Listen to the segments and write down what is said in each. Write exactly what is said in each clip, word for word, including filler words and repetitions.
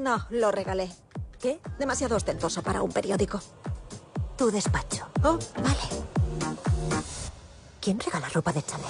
No, lo regalé. ¿Qué? Demasiado ostentoso para un periódico. Tu despacho. Oh, vale. ¿Quién regala ropa de Chanel?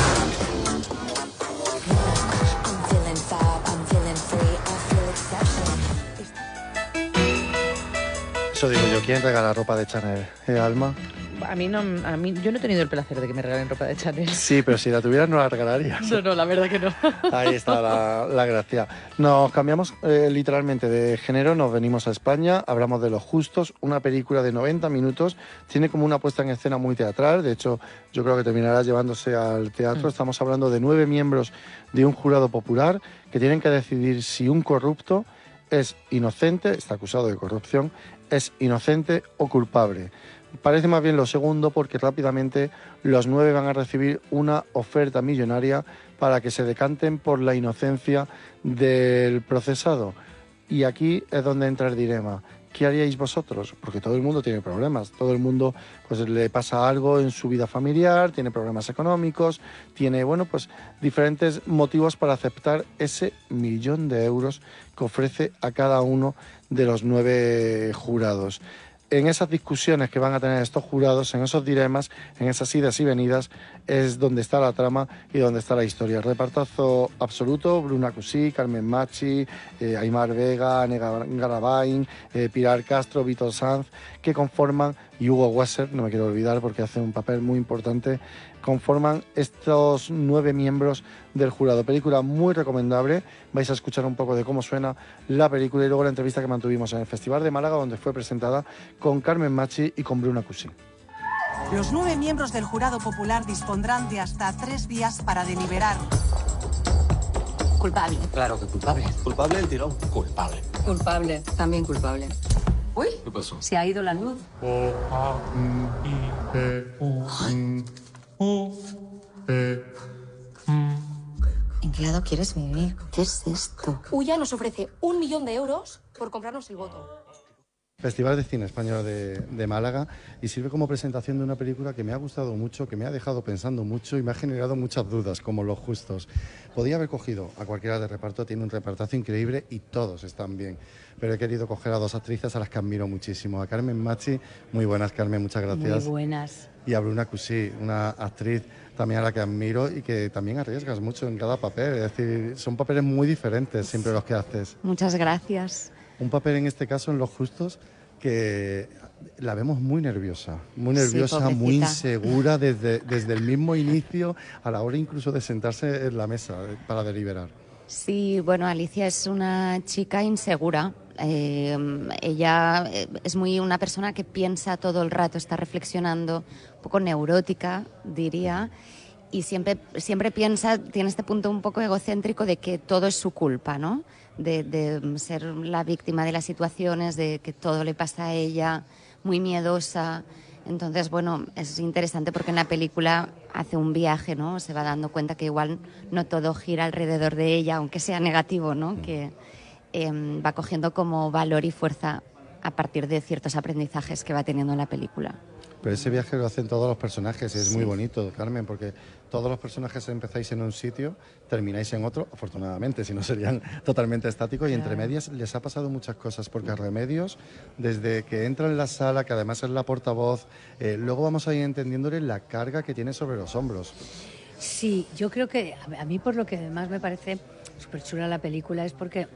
Eso digo yo, ¿quién regala ropa de Chanel? ¿Eh, Alma? A mí no, a mí, yo no he tenido el placer de que me regalen ropa de Chanel. Sí, pero si la tuvieras no la regalarías. No, no, la verdad que no. Ahí está la, la gracia. Nos cambiamos eh, literalmente de género, nos venimos a España, hablamos de Los Justos, una película de noventa minutos, tiene como una puesta en escena muy teatral, de hecho yo creo que terminará llevándose al teatro. Mm. Estamos hablando de nueve miembros de un jurado popular que tienen que decidir si un corrupto es inocente, está acusado de corrupción, es inocente o culpable. Parece más bien lo segundo porque rápidamente los nueve van a recibir una oferta millonaria para que se decanten por la inocencia del procesado. Y aquí es donde entra el dilema. ¿Qué haríais vosotros? Porque todo el mundo tiene problemas, todo el mundo pues le pasa algo en su vida familiar, tiene problemas económicos, tiene bueno pues diferentes motivos para aceptar ese millón de euros que ofrece a cada uno de los nueve jurados. En esas discusiones que van a tener estos jurados, en esos dilemas, en esas idas y venidas, es donde está la trama y donde está la historia. El repartazo absoluto: Bruna Cusí, Carmen Machi, eh, Aimar Vega, Nega Garabay, eh, Pilar Castro, Vítor Sanz, que conforman, y Hugo Wasser, no me quiero olvidar porque hace un papel muy importante, conforman estos nueve miembros del jurado. Película muy recomendable, vais a escuchar un poco de cómo suena la película y luego la entrevista que mantuvimos en el Festival de Málaga, donde fue presentada con Carmen Machi y con Bruna Cusí. Los nueve miembros del jurado popular dispondrán de hasta tres días para deliberar. Culpable. Claro que culpable. Culpable el tirón. Culpable. Culpable. También culpable. Uy, ¿qué pasó? Se ha ido la luz. O, A, M, I, P, U, M, U, P, M. ¿En qué lado quieres vivir? ¿Qué es esto? Ulla nos ofrece un millón de euros por comprarnos el voto. Festival de Cine Español de, de Málaga, y sirve como presentación de una película que me ha gustado mucho, que me ha dejado pensando mucho y me ha generado muchas dudas, como Los Justos. Podía haber cogido a cualquiera de reparto, tiene un repartazo increíble y todos están bien, pero he querido coger a dos actrices a las que admiro muchísimo. A Carmen Machi, muy buenas Carmen, muchas gracias. Muy buenas. Y a Bruna Cusí, una actriz también a la que admiro y que también arriesgas mucho en cada papel, es decir, son papeles muy diferentes siempre los que haces. Muchas gracias. Un papel en este caso en Los Justos que la vemos muy nerviosa, muy nerviosa, sí, muy insegura desde, desde el mismo inicio, a la hora incluso de sentarse en la mesa para deliberar. Sí, bueno, Alicia es una chica insegura. Eh, ella es muy una persona que piensa todo el rato, está reflexionando, un poco neurótica, diría, y siempre, siempre piensa, tiene este punto un poco egocéntrico de que todo es su culpa, ¿no? De, de ser la víctima de las situaciones, de que todo le pasa a ella, muy miedosa. Entonces, bueno, es interesante porque en la película hace un viaje, ¿no? Se va dando cuenta que igual no todo gira alrededor de ella, aunque sea negativo, ¿no? Mm. Que eh, va cogiendo como valor y fuerza a partir de ciertos aprendizajes que va teniendo en la película. Pero ese viaje lo hacen todos los personajes y es sí. muy bonito, Carmen, porque todos los personajes empezáis en un sitio, termináis en otro, afortunadamente, si no serían totalmente estáticos, y claro. Entre medias les ha pasado muchas cosas, porque a Remedios, desde que entra en la sala, que además es la portavoz, eh, luego vamos a ir entendiéndole la carga que tiene sobre los hombros. Sí, yo creo que a mí por lo que además me parece súper chula la película es porque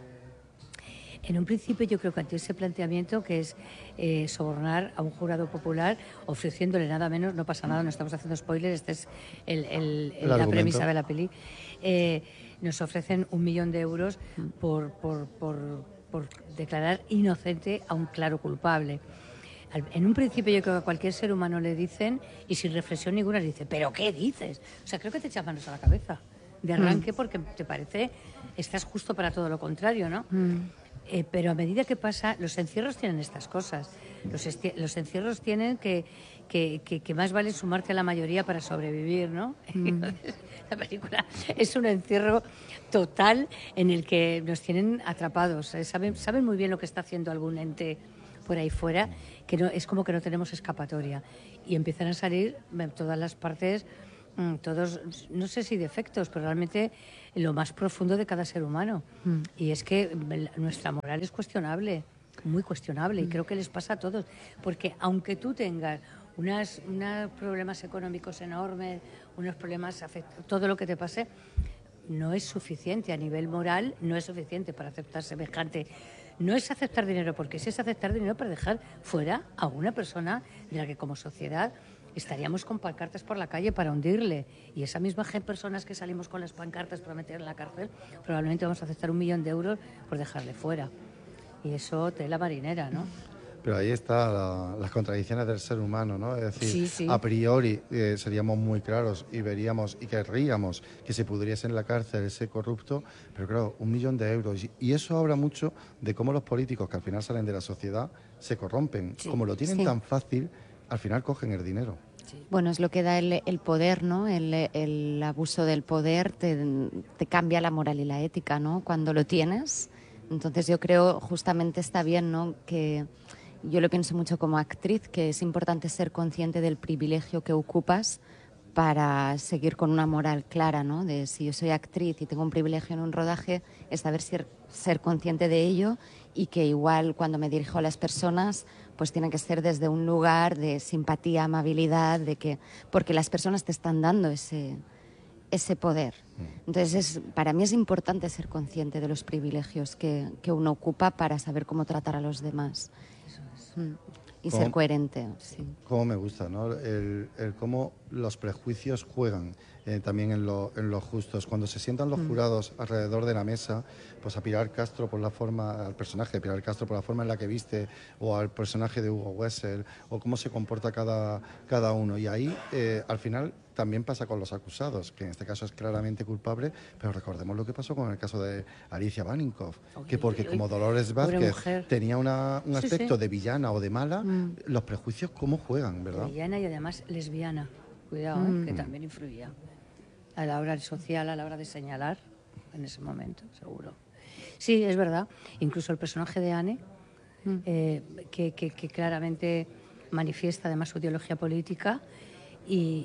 en un principio yo creo que ante ese planteamiento que es eh, sobornar a un jurado popular ofreciéndole nada menos, no pasa nada, no estamos haciendo spoilers, esta es el, el, el, la premisa de la peli, eh, nos ofrecen un millón de euros por, por, por, por declarar inocente a un claro culpable. En un principio yo creo que a cualquier ser humano le dicen, y sin reflexión ninguna le dice, ¿pero qué dices? O sea, creo que te echas manos a la cabeza de arranque mm. porque te parece, estás justo para todo lo contrario, ¿no? Mm. Eh, pero a medida que pasa, los encierros tienen estas cosas. Los, esti- los encierros tienen que, que, que, que más vale sumarte a la mayoría para sobrevivir, ¿no? Mm. La película es un encierro total en el que nos tienen atrapados. ¿eh? Saben, saben muy bien lo que está haciendo algún ente por ahí fuera, que no, es como que no tenemos escapatoria. Y empiezan a salir en todas las partes mm, todos, no sé si defectos, pero realmente lo más profundo de cada ser humano. Mm. Y es que nuestra moral es cuestionable, muy cuestionable, mm. y creo que les pasa a todos. Porque aunque tú tengas unas, unos problemas económicos enormes, unos problemas, todo lo que te pase, no es suficiente a nivel moral, no es suficiente para aceptar semejante. No es aceptar dinero, porque si es aceptar dinero para dejar fuera a una persona de la que como sociedad estaríamos con pancartas por la calle para hundirle. Y esa misma gente, personas que salimos con las pancartas para meter en la cárcel, probablemente vamos a aceptar un millón de euros por dejarle fuera. Y eso tela marinera, ¿no? Pero ahí está la, las contradicciones del ser humano, ¿no? Es decir, sí, sí. a priori eh, seríamos muy claros y veríamos y querríamos que se pudriese en la cárcel ese corrupto, pero claro, un millón de euros. Y, y eso habla mucho de cómo los políticos que al final salen de la sociedad se corrompen. Sí, como lo tienen sí. tan fácil, al final cogen el dinero. Sí. Bueno, es lo que da el, el poder, ¿no? El, el abuso del poder te, te cambia la moral y la ética, ¿no? Cuando lo tienes. Entonces yo creo justamente está bien, ¿no? Que yo lo pienso mucho como actriz, que es importante ser consciente del privilegio que ocupas para seguir con una moral clara, ¿no? De si yo soy actriz y tengo un privilegio en un rodaje, es saber ser, ser consciente de ello y que igual cuando me dirijo a las personas, pues tiene que ser desde un lugar de simpatía, amabilidad, de que porque las personas te están dando ese, ese poder. Entonces, es, para mí es importante ser consciente de los privilegios que, que uno ocupa para saber cómo tratar a los demás. Mm. Y ¿Cómo, ser coherente. Sí. Cómo me gusta, ¿no? El, el cómo los prejuicios juegan eh, también en, lo, en los justos. Cuando se sientan los mm. jurados alrededor de la mesa, pues a Pilar Castro por la forma, al personaje de Pilar Castro por la forma en la que viste, o al personaje de Hugo Wessel, o cómo se comporta cada, cada uno. Y ahí, eh, al final, también pasa con los acusados, que en este caso es claramente culpable, pero recordemos lo que pasó con el caso de Alicia Baninkoff, que porque como Dolores Vázquez tenía una, un aspecto sí, sí. de villana o de mala, mm. los prejuicios cómo juegan, ¿verdad? Villana y además lesbiana, cuidado, mm. ¿eh? Que también influía a la hora social, a la hora de señalar, en ese momento, seguro. Sí, es verdad, incluso el personaje de Anne, mm. eh, que, que, que claramente manifiesta además su ideología política, Y,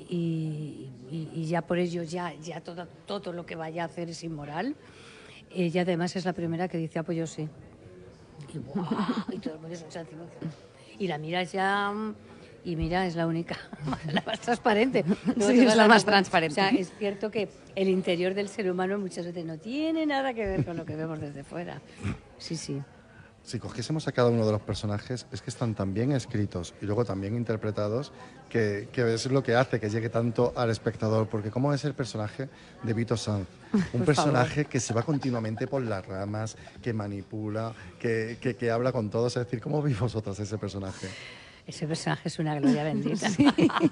y, y ya por ello ya, ya todo, todo lo que vaya a hacer es inmoral. Ella además es la primera que dice, ah, pues yo sí. Y, ¡buah! Y todo el mundo se encima. Y la miras ya, y mira, es la única, la más transparente. No, sí, es la más transparente. O sea, es cierto que el interior del ser humano muchas veces no tiene nada que ver con lo que vemos desde fuera. Sí, sí. Si cogiésemos a cada uno de los personajes, es que están tan bien escritos y luego tan bien interpretados que, que es lo que hace que llegue tanto al espectador. Porque ¿cómo es el personaje de Vito Sanz? Un personaje que se va continuamente por las ramas, que manipula, que, que, que habla con todos. Es decir, ¿cómo veis vosotras ese personaje? Ese personaje es una gloria bendita. Sí.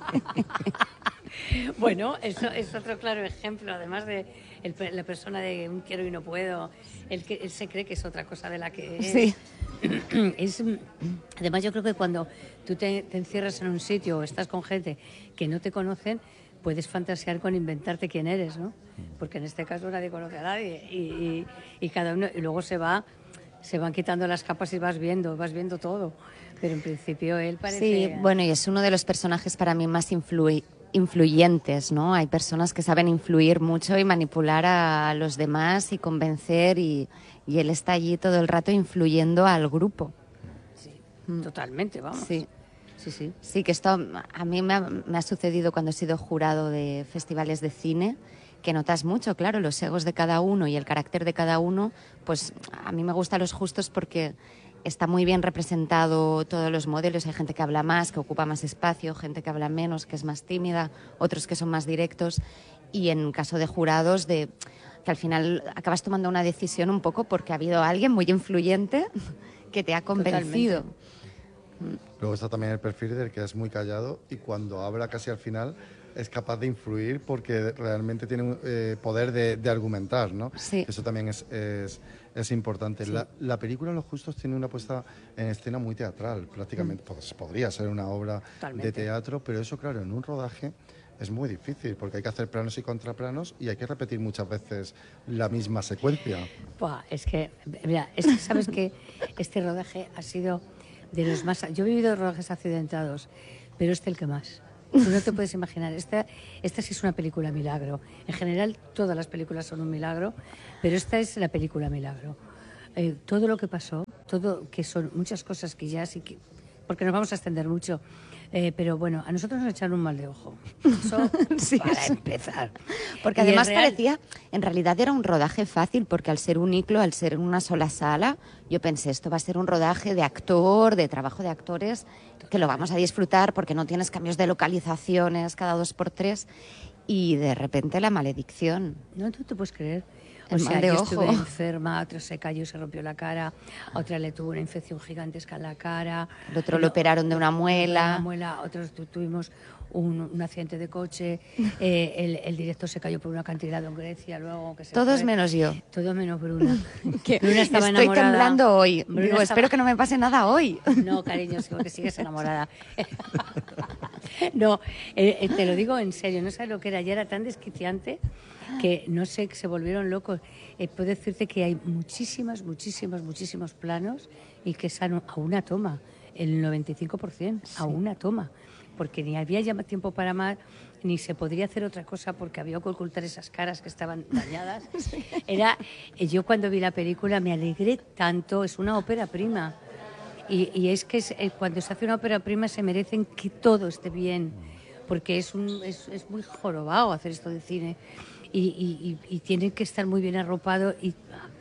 Bueno, eso es otro claro ejemplo, además de el, la persona de un quiero y no puedo, él, que, él se cree que es otra cosa de la que es. Sí. es. Además, yo creo que cuando tú te, te encierras en un sitio o estás con gente que no te conocen, puedes fantasear con inventarte quién eres, ¿no? Porque en este caso nadie conoce a nadie y, y, y cada uno, y luego se va, se van quitando las capas y vas viendo, vas viendo todo. Pero en principio él parece... Sí, bueno, y es uno de los personajes para mí más influi influyentes, ¿no? Hay personas que saben influir mucho y manipular a los demás y convencer y, y él está allí todo el rato influyendo al grupo. Sí, mm. totalmente, vamos. Sí. Sí, sí. Sí, que esto a mí me ha, me ha sucedido cuando he sido jurado de festivales de cine, que notas mucho, claro, los egos de cada uno y el carácter de cada uno. Pues a mí me gustan los justos porque está muy bien representado todos los modelos. Hay gente que habla más, que ocupa más espacio, gente que habla menos, que es más tímida, otros que son más directos. Y en caso de jurados, de que al final acabas tomando una decisión un poco porque ha habido alguien muy influyente que te ha convencido. Totalmente. Luego está también el perfil del que es muy callado y cuando habla casi al final es capaz de influir porque realmente tiene un eh, poder de, de argumentar, ¿no? Sí. Eso también es, es, es importante. Sí. La, la película Los Justos tiene una puesta en escena muy teatral, prácticamente. Mm. Pues, podría ser una obra Totalmente. de teatro, pero eso, claro, en un rodaje es muy difícil porque hay que hacer planos y contraplanos y hay que repetir muchas veces la misma secuencia. Buah, es que, mira, es que sabes que este rodaje ha sido de los más... Yo he vivido rodajes accidentados, pero este el que más. Tú no te puedes imaginar. Esta, esta sí es una película milagro. En general, todas las películas son un milagro, pero esta es la película milagro. Eh, todo lo que pasó, todo, que son muchas cosas que ya sí que... Porque nos vamos a extender mucho. Eh, pero bueno, a nosotros nos echaron un mal de ojo. Eso Sí, para sí. empezar. Porque Y además es real. parecía, en realidad era un rodaje fácil, porque al ser un iclo, al ser una sola sala, yo pensé, esto va a ser un rodaje de actor, de trabajo de actores, que lo vamos a disfrutar porque no tienes cambios de localizaciones cada dos por tres, y de repente la maledicción. No, tú te puedes creer. O El sea, mal de yo ojo. estuve enferma, otro se cayó y se rompió la cara, a otra le tuvo una infección gigantesca en la cara. El otro lo operaron de una muela. Una muela, otros tu- tuvimos un, un accidente de coche, eh, el, el director se cayó por un acantilado en Grecia, luego que se Todos fue. menos yo. Todo menos Bruna. Que Bruna estaba estoy enamorada. temblando hoy. Bruna Digo, estaba- espero que no me pase nada hoy. No, cariño, sí, porque sigues enamorada. No, eh, eh, te lo digo en serio, no sabes lo que era. Ya era tan desquiciante que no sé, que se volvieron locos. Eh, puedo decirte que hay muchísimas, muchísimas, muchísimos planos y que son a una toma, el noventa y cinco por ciento, a una toma. Porque ni había ya tiempo para más, ni se podría hacer otra cosa porque había que ocultar esas caras que estaban dañadas. Era, eh, yo cuando vi la película me alegré tanto, es una ópera prima. Y, y es que es, eh, cuando se hace una ópera prima se merecen que todo esté bien, porque es, un, es, es muy jorobado hacer esto de cine y, y, y, y tienen que estar muy bien arropados. Y,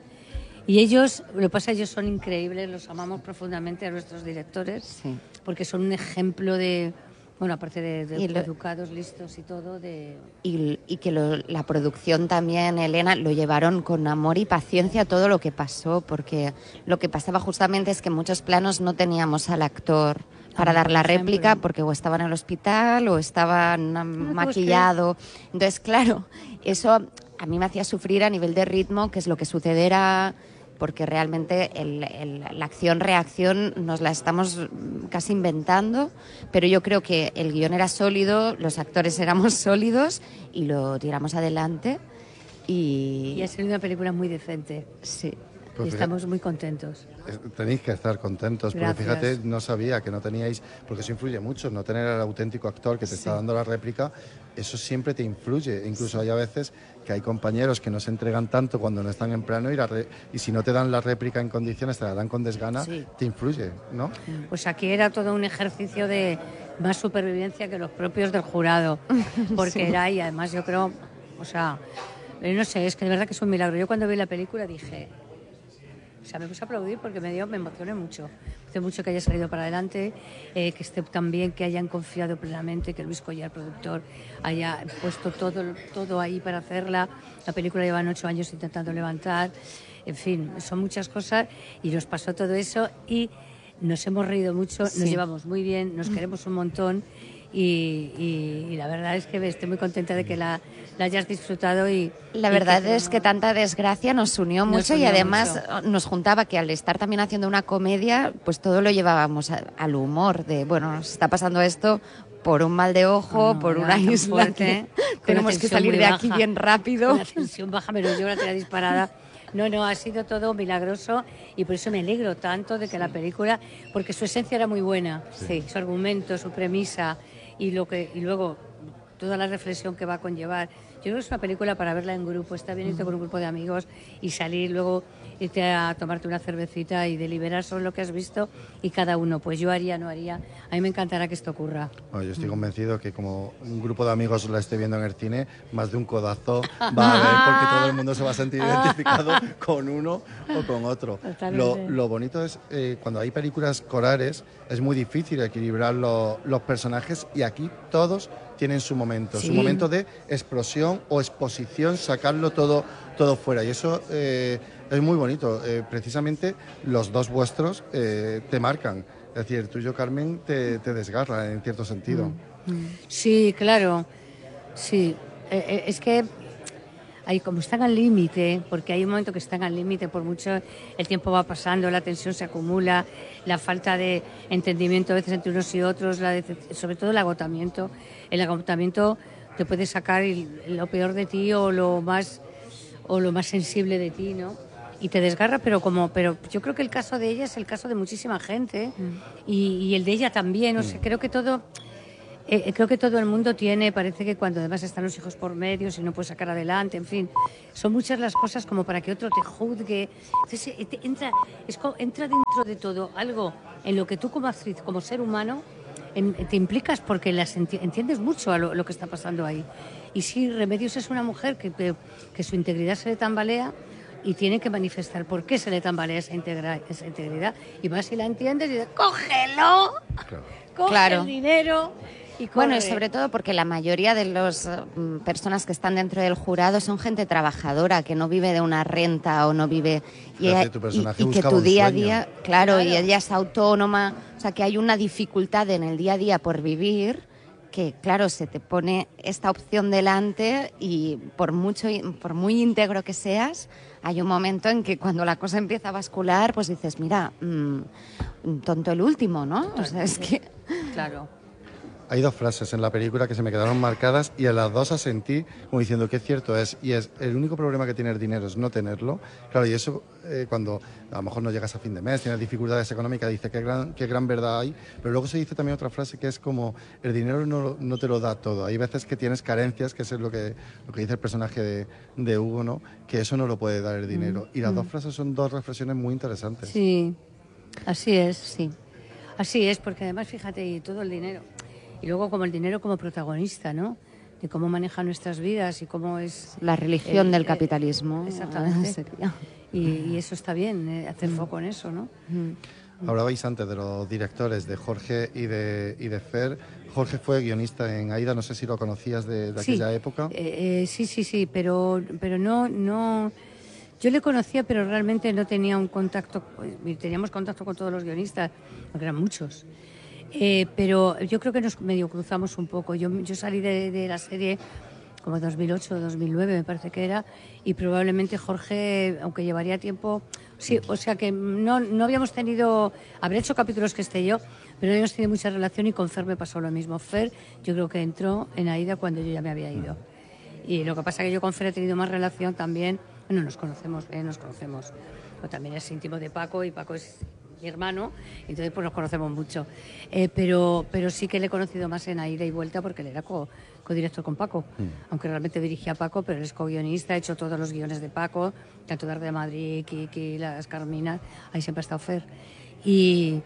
y ellos, lo que pasa es que ellos son increíbles, los amamos profundamente a nuestros directores, Sí. porque son un ejemplo de, bueno, aparte de, de Y lo- educados, listos y todo, de... Y, y que lo- la producción también, Elena, lo llevaron con amor y paciencia todo lo que pasó, porque lo que pasaba justamente es que en muchos planos no teníamos al actor para Ah, dar por la ejemplo. réplica, porque o estaba en el hospital o estaba mm, maquillado. Entonces, claro, eso a mí me hacía sufrir a nivel de ritmo, que es lo que sucederá, porque realmente el- el- la acción-reacción nos la estamos mm, casi inventando, pero yo creo que el guión era sólido, los actores éramos sólidos y lo tiramos adelante. Y, Y ha sido una película muy decente. Sí. Pues y fíjate- estamos muy contentos. Eh, Tenéis que estar contentos, porque Gracias. fíjate, no sabía que no teníais, porque eso influye mucho, no tener al auténtico actor que te está dando la réplica, eso siempre te influye. Incluso hay a veces que hay compañeros que no se entregan tanto cuando no están en plano y, la re- y si no te dan la réplica en condiciones, te la dan con desgana, Sí. te influye, ¿no? Pues aquí era todo un ejercicio de más supervivencia que los propios del jurado, porque Sí. era, y además yo creo, o sea, eh, no sé, es que de verdad que es un milagro. Yo cuando vi la película dije, o sea, me puse a aplaudir porque me dio, me emocioné mucho. Hace mucho que haya salido para adelante, eh, que esté tan bien, que hayan confiado plenamente, que Luis Collar, productor, haya puesto todo, todo ahí para hacerla. La película llevan ocho años intentando levantar. En fin, son muchas cosas y nos pasó todo eso y nos hemos reído mucho, Sí. nos llevamos muy bien, nos queremos un montón y, y- y la verdad es que estoy muy contenta de que la, la hayas disfrutado y La y verdad que es que tanta desgracia nos unió Nos mucho y unió además mucho. nos juntaba que al estar también haciendo una comedia, pues todo lo llevábamos a- al humor de, bueno, nos está pasando esto por un mal de ojo, No, por era una tan isla fuerte, que con la tenemos que tensión salir muy de aquí baja, bien rápido. con la tensión baja, pero yo la tenía disparada. No, no, ha sido todo milagroso y por eso me alegro tanto de que la película, porque su esencia era muy buena, Sí. su argumento, su premisa y lo que y luego toda la reflexión que va a conllevar. Yo creo que es una película para verla en grupo, está bien irte con un grupo de amigos y salir luego, irte a tomarte una cervecita y deliberar sobre lo que has visto y cada uno, pues yo haría, no haría. A mí me encantará que esto ocurra. Bueno, yo estoy convencido que como un grupo de amigos la esté viendo en el cine, más de un codazo va a haber porque todo el mundo se va a sentir identificado con uno o con otro. Lo, Totalmente. lo bonito es eh, cuando hay películas corales es muy difícil equilibrar lo- los personajes y aquí todos tienen su momento, Sí. su momento de explosión o exposición, sacarlo todo, todo fuera y eso eh, es muy bonito. Eh, precisamente los dos vuestros eh, te marcan. Es decir, el tuyo, Carmen, te, te desgarra en cierto sentido. Sí, claro, sí. Eh, eh, es que hay, como están al límite, porque hay un momento que están al límite, por mucho el tiempo va pasando, la tensión se acumula, la falta de entendimiento a veces entre unos y otros, la decep- sobre todo el agotamiento. El agotamiento te puede sacar el- lo peor de ti o lo más o lo más sensible de ti, ¿no? Y te desgarra, pero como, pero yo creo que el caso de ella es el caso de muchísima gente y, y el de ella también. O sea, creo que todo Eh, creo que todo el mundo tiene, parece que cuando además están los hijos por medio, si no puedes sacar adelante, en fin, son muchas las cosas como para que otro te juzgue. Entonces eh, te entra, es como, entra dentro de todo algo en lo que tú como actriz, como ser humano, en, te implicas porque las enti- entiendes mucho a lo, lo que está pasando ahí. Y sí, Remedios es una mujer que, que, que su integridad se le tambalea y tiene que manifestar por qué se le tambalea esa, integra, esa integridad. Y más si la entiendes, y dices, ¡cógelo! Claro. ¡Coge Claro. el dinero! Y Bueno, y corre. sobre todo porque la mayoría de las personas que están dentro del jurado son gente trabajadora, que no vive de una renta o no vive... Y, Fíjate, tu personaje y- y que buscaba tu un día a sueño. día, claro, Claro. y ella es autónoma, o sea, que hay una dificultad en el día a día por vivir, que claro, se te pone esta opción delante y por mucho, por muy íntegro que seas, hay un momento en que cuando la cosa empieza a bascular, pues dices, mira, mmm, tonto el último, ¿no? O sea, es que... Claro. Hay dos frases en la película que se me quedaron marcadas y en las dos asentí como diciendo que cierto es, y es el único problema que tiene el dinero es no tenerlo. Claro, y eso eh, cuando a lo mejor no llegas a fin de mes, tienes dificultades económicas, dice qué gran, qué gran verdad hay, pero luego se dice también otra frase que es como el dinero no, no te lo da todo. Hay veces que tienes carencias, que eso es lo que, lo que dice el personaje de, de Hugo, ¿no? Que eso no lo puede dar el dinero. Y las mm. dos frases son dos reflexiones muy interesantes. Sí, así es. Sí. Así es, porque además, fíjate, y todo el dinero. Y luego como el dinero como protagonista, ¿no? De cómo maneja nuestras vidas y cómo es... La religión el- del el- capitalismo. Exactamente. Sería. Y, y eso está bien, eh, hacer foco en eso, ¿no? Hablabais antes de los directores, de Jorge y de, y de Fer. Jorge fue guionista en Aida, no sé si lo conocías de, de Sí, aquella época. eh, eh, sí, sí, sí, pero, pero no, no... Yo le conocía, pero realmente no tenía un contacto... pues, teníamos contacto con todos los guionistas, porque eran muchos. Eh, pero yo creo que nos medio cruzamos un poco. Yo, yo salí de, de la serie como dos mil ocho, dos mil nueve me parece que era, y probablemente Jorge, aunque llevaría tiempo, sí, o sea que no, no habíamos tenido, habré hecho capítulos que esté yo, pero no habíamos tenido mucha relación y con Fer me pasó lo mismo. Fer yo creo que entró en Aida cuando yo ya me había ido. Y lo que pasa es que yo con Fer he tenido más relación también, bueno, nos conocemos, eh, nos conocemos, pero también es íntimo de Paco y Paco es mi hermano, entonces pues nos conocemos mucho. Eh, pero, pero sí que le he conocido más en Aida y Vuelta porque él era co, codirector con Paco, mm. aunque realmente dirigía a Paco, pero él es co-guionista, ha hecho todos los guiones de Paco, tanto Darde de Madrid, Kiki, Las Carminas, ahí siempre ha estado Fer. Y,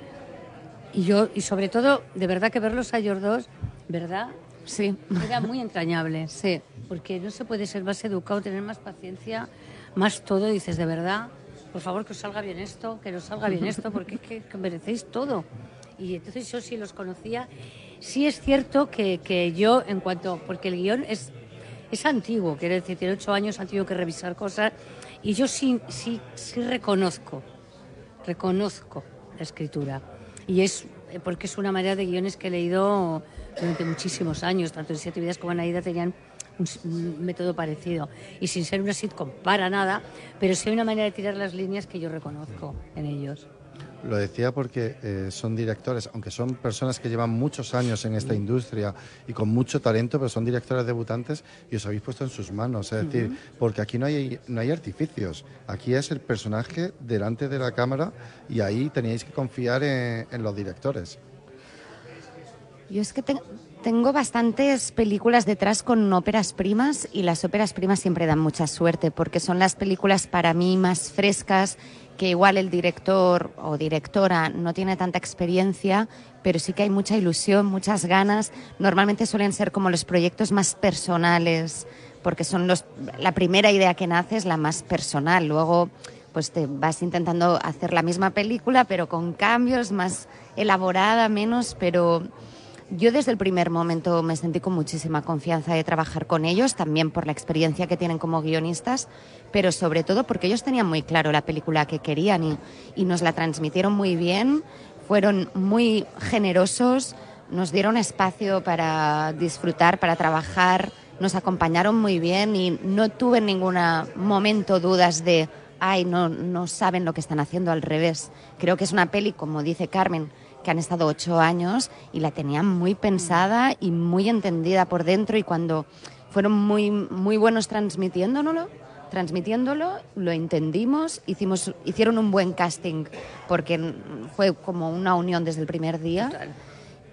y yo, y sobre todo, de verdad que verlos a ellos dos, ¿verdad? Sí. Era muy entrañable. Sí. Porque no se puede ser más educado, tener más paciencia, más todo, dices, de verdad, por favor que os salga bien esto, que os salga bien esto, porque es que, que merecéis todo. Y entonces yo sí los conocía. Sí es cierto que, que yo, en cuanto, porque el guión es, es antiguo, quiero decir, tiene ocho años, han tenido que revisar cosas, y yo sí, sí, sí reconozco, reconozco la escritura. Y es porque es una manera de guiones que he leído durante muchísimos años, tanto en Siete Vidas como en Aida tenían un método parecido y sin ser una sitcom para nada, pero sí hay una manera de tirar las líneas que yo reconozco en ellos. Lo decía porque eh, son directores, aunque son personas que llevan muchos años en esta industria y con mucho talento, pero son directores debutantes y os habéis puesto en sus manos. Es decir, uh-huh. porque aquí no hay, no hay artificios. Aquí es el personaje delante de la cámara y ahí teníais que confiar en, en los directores. Yo es que te, tengo bastantes películas detrás con óperas primas y las óperas primas siempre dan mucha suerte porque son las películas para mí más frescas, que igual el director o directora no tiene tanta experiencia, pero sí que hay mucha ilusión, muchas ganas. Normalmente suelen ser como los proyectos más personales, porque son los, la primera idea que nace es la más personal. Luego pues te vas intentando hacer la misma película, pero con cambios, más elaborada, menos, pero... Yo desde el primer momento me sentí con muchísima confianza de trabajar con ellos, también por la experiencia que tienen como guionistas, pero sobre todo porque ellos tenían muy claro la película que querían y, y nos la transmitieron muy bien, fueron muy generosos, nos dieron espacio para disfrutar, para trabajar, nos acompañaron muy bien y no tuve en ningún momento dudas de, ay, no, no saben lo que están haciendo, al revés. Creo que es una peli, como dice Carmen, que han estado ocho años y la tenían muy pensada y muy entendida por dentro y cuando fueron muy, muy buenos transmitiéndolo, transmitiéndolo, lo entendimos, hicimos, hicieron un buen casting porque fue como una unión desde el primer día. Total.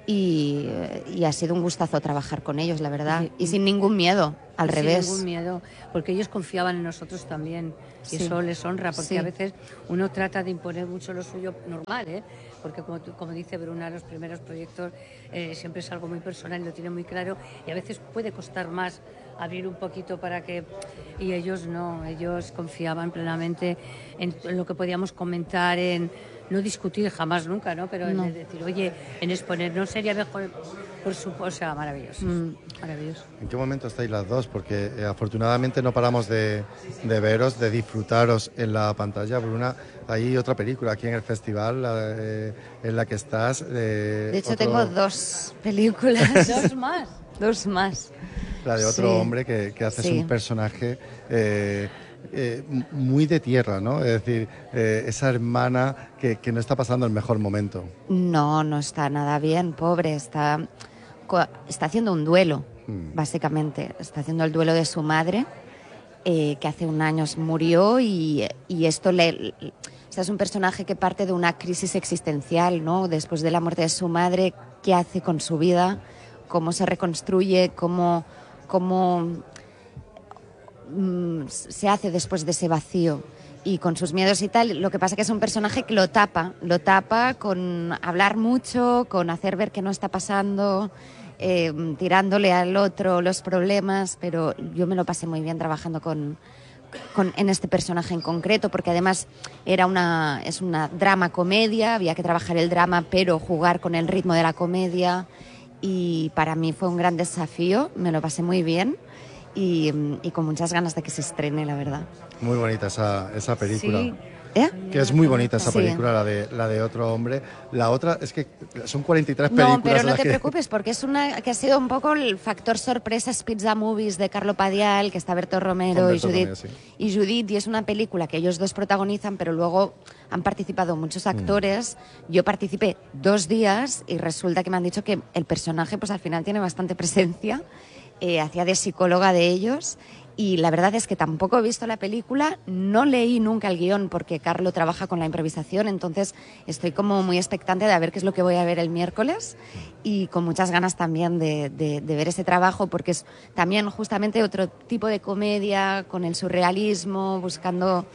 y, y ha sido un gustazo trabajar con ellos, la verdad, Sí. y sin ningún miedo, al Y revés. Sin ningún miedo, porque ellos confiaban en nosotros también, y Sí. eso les honra, porque Sí. a veces uno trata de imponer mucho lo suyo normal, ¿eh? Porque como, tú- como dice Bruna, los primeros proyectos eh, siempre es algo muy personal y lo tiene muy claro, y a veces puede costar más abrir un poquito para que... Y ellos no, ellos confiaban plenamente en lo que podíamos comentar, en no discutir jamás nunca, ¿no? Pero No. en decir, oye, en exponer, no sería mejor, por supuesto, o sea, maravilloso, Mm. maravilloso. ¿En qué momento estáis las dos? Porque eh, afortunadamente no paramos de, de veros, de disfrutaros en la pantalla. Bruna, hay otra película aquí en el festival la, eh, en la que estás. eh, De hecho, otro- tengo dos películas. Dos más. Dos más. La de otro Sí. hombre que, que haces Sí. un personaje eh, eh, muy de tierra, ¿no? Es decir, eh, esa hermana que, que no está pasando el mejor momento. No, no está nada bien, pobre. Está, co- está haciendo un duelo, Mm. básicamente. Está haciendo el duelo de su madre, eh, que hace un año murió, y, y esto le... O sea, es un personaje que parte de una crisis existencial, ¿no? Después de la muerte de su madre, ¿qué hace con su vida? ¿Cómo se reconstruye? ¿Cómo, cómo mm, se hace después de ese vacío? Y con sus miedos y tal, lo que pasa que es un personaje que lo tapa, lo tapa con hablar mucho, con hacer ver que no está pasando, eh, tirándole al otro los problemas, pero yo me lo pasé muy bien trabajando con, con, en este personaje en concreto, porque además era una, es una drama comedia, había que trabajar el drama pero jugar con el ritmo de la comedia, y para mí fue un gran desafío, me lo pasé muy bien y, y con muchas ganas de que se estrene, la verdad. Muy bonita esa, esa película. Sí. ¿Eh? Que es muy bonita esa Sí. película, la de, la de otro hombre. La otra es que son cuarenta y tres No, películas. pero en no las te que- preocupes, porque es una que ha sido un poco el factor sorpresa Pizza Movies de Carlo Padial, que está Berto Romero Con y Berto Judith, Romero, sí. y Judith, y es una película que ellos dos protagonizan, pero luego han participado muchos actores. Yo participé dos días y resulta que me han dicho que el personaje pues al final tiene bastante presencia, eh, hacía de psicóloga de ellos. Y la verdad es que tampoco he visto la película, no leí nunca el guión porque Carlo trabaja con la improvisación, entonces estoy como muy expectante de ver qué es lo que voy a ver el miércoles, y con muchas ganas también de, de, de ver ese trabajo, porque es también justamente otro tipo de comedia, con el surrealismo, buscando,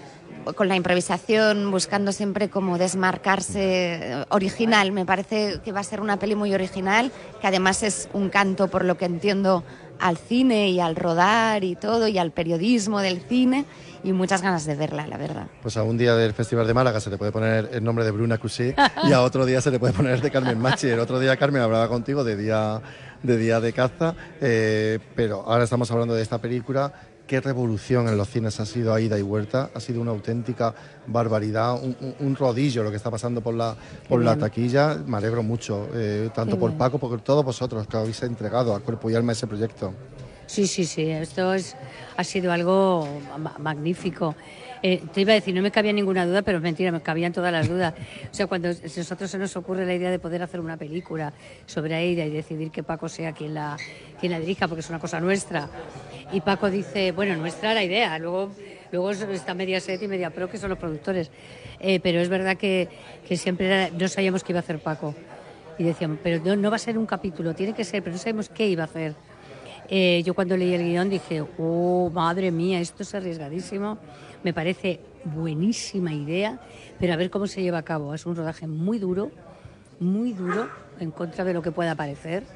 con la improvisación, buscando siempre como desmarcarse, original. Me parece que va a ser una peli muy original, que además es un canto, por lo que entiendo, al cine y al rodar y todo, y al periodismo del cine, y muchas ganas de verla, la verdad. Pues a un día del Festival de Málaga se le puede poner el nombre de Bruna Cusí y a otro día se le puede poner de Carmen Machi. El otro día Carmen hablaba contigo de día de, día de caza, eh, pero ahora estamos hablando de esta película. Qué revolución en los cines ha sido a ida y vuelta, ha sido una auténtica barbaridad, un, un- un rodillo lo que está pasando por la, por la bien. taquilla. Me alegro mucho, eh, tanto Qué por bien. Paco, por todos vosotros que habéis entregado a cuerpo y alma ese proyecto. Sí, sí, sí, esto es, ha sido algo ma- magnífico. Eh, te iba a decir, no me cabía ninguna duda, pero es mentira, me cabían todas las dudas. O sea, cuando a nosotros se nos ocurre la idea de poder hacer una película sobre Aida y decidir que Paco sea quien la, quien la dirija, porque es una cosa nuestra, y Paco dice, bueno, nuestra la idea, luego, luego está Mediaset y Mediapro, que son los productores, eh, pero es verdad que, que siempre era- no sabíamos qué iba a hacer Paco. Y decíamos, pero no, no va a ser un capítulo, tiene que ser, pero no sabemos qué iba a hacer. Eh, yo cuando leí el guión dije, oh, madre mía, esto es arriesgadísimo, me parece buenísima idea, pero a ver cómo se lleva a cabo. Es un rodaje muy duro, muy duro, en contra de lo que pueda parecer,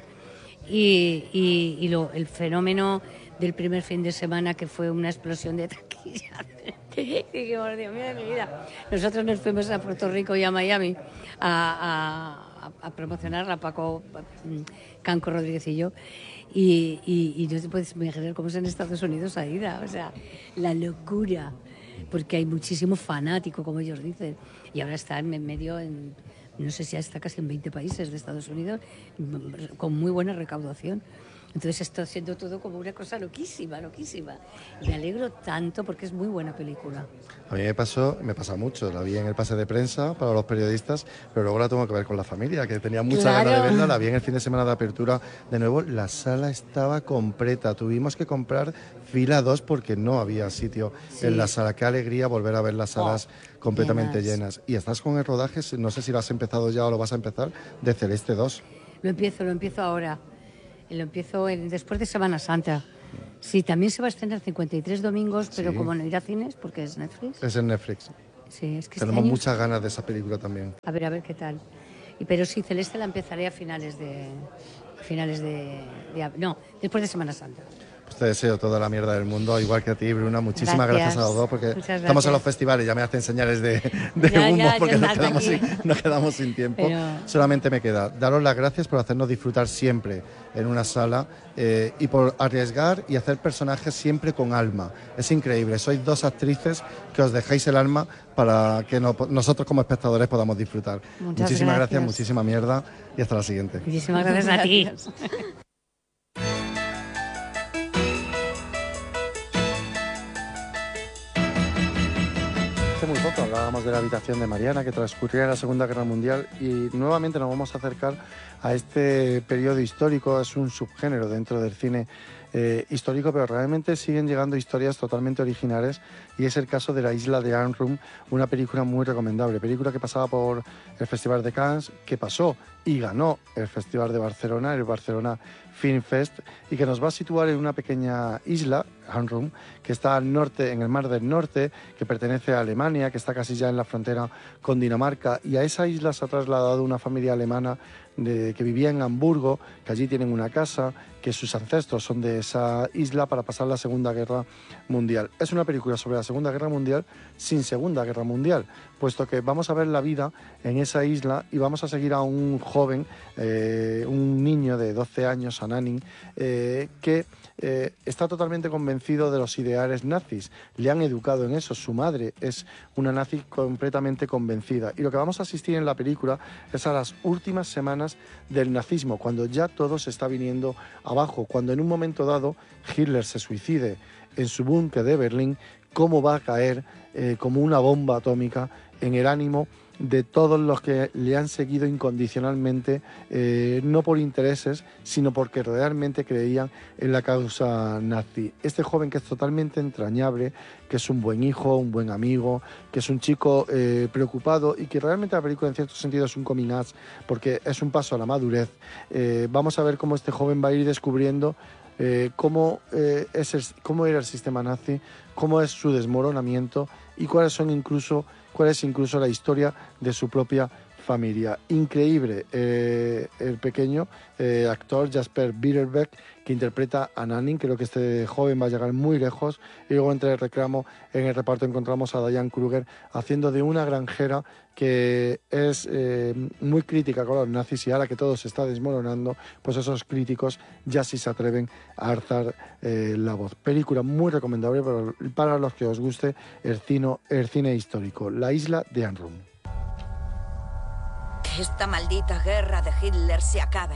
y, y, y lo, el fenómeno del primer fin de semana, que fue una explosión de taquilla. Dijimos, Dios mío de mi vida. Nosotros nos fuimos a Puerto Rico y a Miami a, a, a promocionarla, Paco Canco Rodríguez y yo. Y, y, y no te puedes imaginar cómo es en Estados Unidos Aida, o sea, la locura, porque hay muchísimo fanático, como ellos dicen, y ahora está en medio, en, no sé si ya está casi en veinte países de Estados Unidos, con muy buena recaudación. Entonces está haciendo todo como una cosa loquísima, loquísima. Me alegro tanto porque es muy buena película. A mí me pasó, me pasa mucho, la vi en el pase de prensa para los periodistas, pero luego la tengo que ver con la familia, que tenía mucha Claro. ganas de verla, la vi en el fin de semana de apertura de nuevo, la sala estaba completa, tuvimos que comprar fila dos porque no había sitio Sí. en la sala. Qué alegría volver a ver las salas Oh, completamente llenas. llenas. Y estás con el rodaje, no sé si lo has empezado ya o lo vas a empezar, de Celeste dos. Lo empiezo, lo empiezo ahora. Lo empiezo en, después de Semana Santa. Sí, también se va a estrenar cincuenta y tres domingos, pero Sí. como no ir a cines, porque es Netflix. Es en Netflix. Sí, es que Tenemos este año... muchas ganas de esa película también. A ver, a ver qué tal. Y, pero sí, Celeste la empezaré a finales de... finales de, de... No, después de Semana Santa. Pues te deseo toda la mierda del mundo, igual que a ti, Bruna. Muchísimas gracias, Gracias. a los dos, porque Muchas estamos en los gracias. festivales, ya me hacen señales de, de Ya, humo, ya, porque ya nos está quedamos, aquí. sin, nos quedamos sin tiempo. Pero- Solamente me queda daros las gracias por hacernos disfrutar siempre en una sala eh, y por arriesgar y hacer personajes siempre con alma. Es increíble, sois dos actrices que os dejáis el alma para que no- nosotros como espectadores podamos disfrutar. Muchas Muchísimas gracias, gracias. muchísima mierda y hasta la siguiente. Muchísimas gracias a ti. Hace muy poco hablábamos de la habitación de Mariana que transcurría en la Segunda Guerra Mundial y nuevamente nos vamos a acercar a este periodo histórico. Es un subgénero dentro del cine eh, histórico, pero realmente siguen llegando historias totalmente originales y es el caso de La isla de Arnhem, una película muy recomendable, película que pasaba por el Festival de Cannes, que pasó y ganó el Festival de Barcelona, el Barcelona Film Fest, y que nos va a situar en una pequeña isla, Arnhem, que está al norte, en el Mar del Norte, que pertenece a Alemania, que está casi ya en la frontera con Dinamarca, y a esa isla se ha trasladado una familia alemana de, que vivía en Hamburgo, que allí tienen una casa, que sus ancestros son de esa isla para pasar la Segunda Guerra Mundial. Es una película sobre la Segunda Guerra Mundial sin Segunda Guerra Mundial, puesto que vamos a ver la vida en esa isla y vamos a seguir a un joven, eh, un niño de doce años, Ananin, eh, que eh, está totalmente convencido de los ideales nazis. Le han educado en eso, su madre es una nazi completamente convencida. Y lo que vamos a asistir en la película es a las últimas semanas del nazismo, cuando ya todo se está viniendo abajo, cuando en un momento dado Hitler se suicide en su búnker de Berlín, cómo va a caer eh, como una bomba atómica en el ánimo de todos los que le han seguido incondicionalmente, eh, no por intereses, sino porque realmente creían en la causa nazi. Este joven que es totalmente entrañable, que es un buen hijo, un buen amigo, que es un chico eh, preocupado y que realmente la película en cierto sentido es un coming out, porque es un paso a la madurez. Eh, vamos a ver cómo este joven va a ir descubriendo Eh, cómo, eh, es el, cómo era el sistema nazi, cómo es su desmoronamiento y cuáles son incluso, cuál es incluso la historia de su propia familia. Increíble eh, el pequeño eh, actor Jasper Biederbeck, que interpreta a Ananin. Creo que este joven va a llegar muy lejos. Y luego entre el reclamo, en el reparto encontramos a Diane Kruger haciendo de una granjera que es eh, muy crítica con los nazis, y ahora que todo se está desmoronando, pues esos críticos ya sí se atreven a alzar eh, la voz. Película muy recomendable para, para los que os guste el cine, el cine histórico. La isla de Arnhem. Que esta maldita guerra de Hitler se acabe.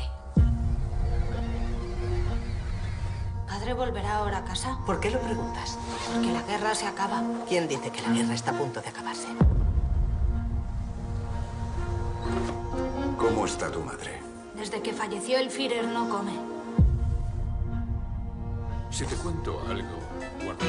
¿Padre volverá ahora a casa? ¿Por qué lo preguntas? Porque la guerra se acaba. ¿Quién dice que la guerra está a punto de acabarse? ¿Cómo está tu madre? Desde que falleció el Führer no come. Si te cuento algo, guarda.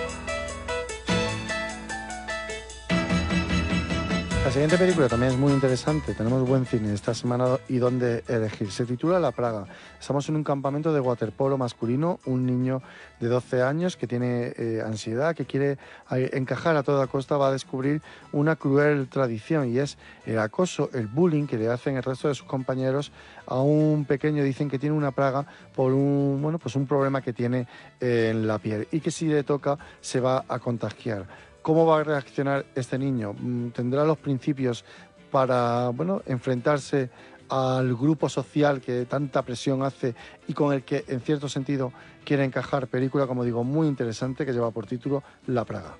La siguiente película también es muy interesante. Tenemos buen cine esta semana y dónde elegir. Se titula La Praga. Estamos en un campamento de waterpolo masculino. Un niño de doce años que tiene eh, ansiedad, que quiere eh, encajar a toda costa, va a descubrir una cruel tradición, y es el acoso, el bullying que le hacen el resto de sus compañeros a un pequeño. Dicen que tiene una praga por un, bueno, pues un problema que tiene eh, en la piel, y que si le toca se va a contagiar. ¿Cómo va a reaccionar este niño? ¿Tendrá los principios para, bueno, enfrentarse al grupo social que tanta presión hace y con el que, en cierto sentido, quiere encajar? Película, como digo, muy interesante, que lleva por título La Praga.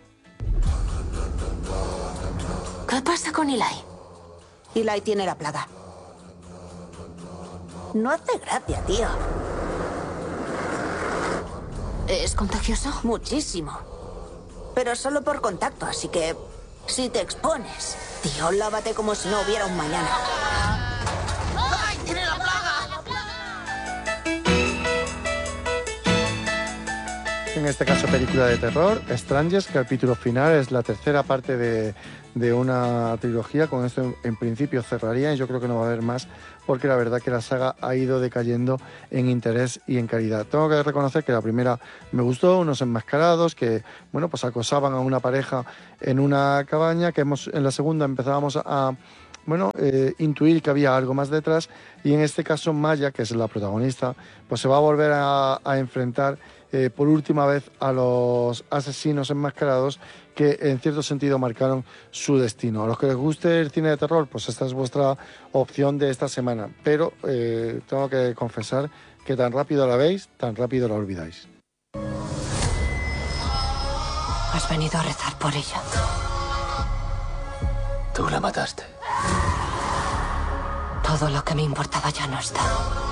¿Qué pasa con Eli? Eli tiene la plaga. No hace gracia, tío. ¿Es contagioso? Muchísimo. Pero solo por contacto, así que si te expones, tío, lávate como si no hubiera un mañana. ¡Ay, tiene la plaga! En este caso, película de terror, Strangers, capítulo final, es la tercera parte de, de una trilogía. Con esto en, en principio cerraría, y yo creo que no va a haber más, porque la verdad que la saga ha ido decayendo en interés y en calidad. Tengo que reconocer que la primera me gustó, unos enmascarados que, bueno, pues acosaban a una pareja en una cabaña, que hemos, en la segunda empezábamos a, bueno, eh, intuir que había algo más detrás, y en este caso Maya, que es la protagonista, pues se va a volver a, a enfrentar eh, por última vez a los asesinos enmascarados que en cierto sentido marcaron su destino. A los que les guste el cine de terror, pues esta es vuestra opción de esta semana, pero eh, tengo que confesar que tan rápido la veis, tan rápido la olvidáis. Has venido a rezar por ella. Tú la mataste. Todo lo que me importaba ya no está.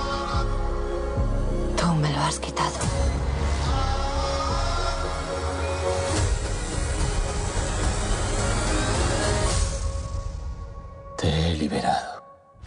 Tú me lo has quitado. Te he liberado.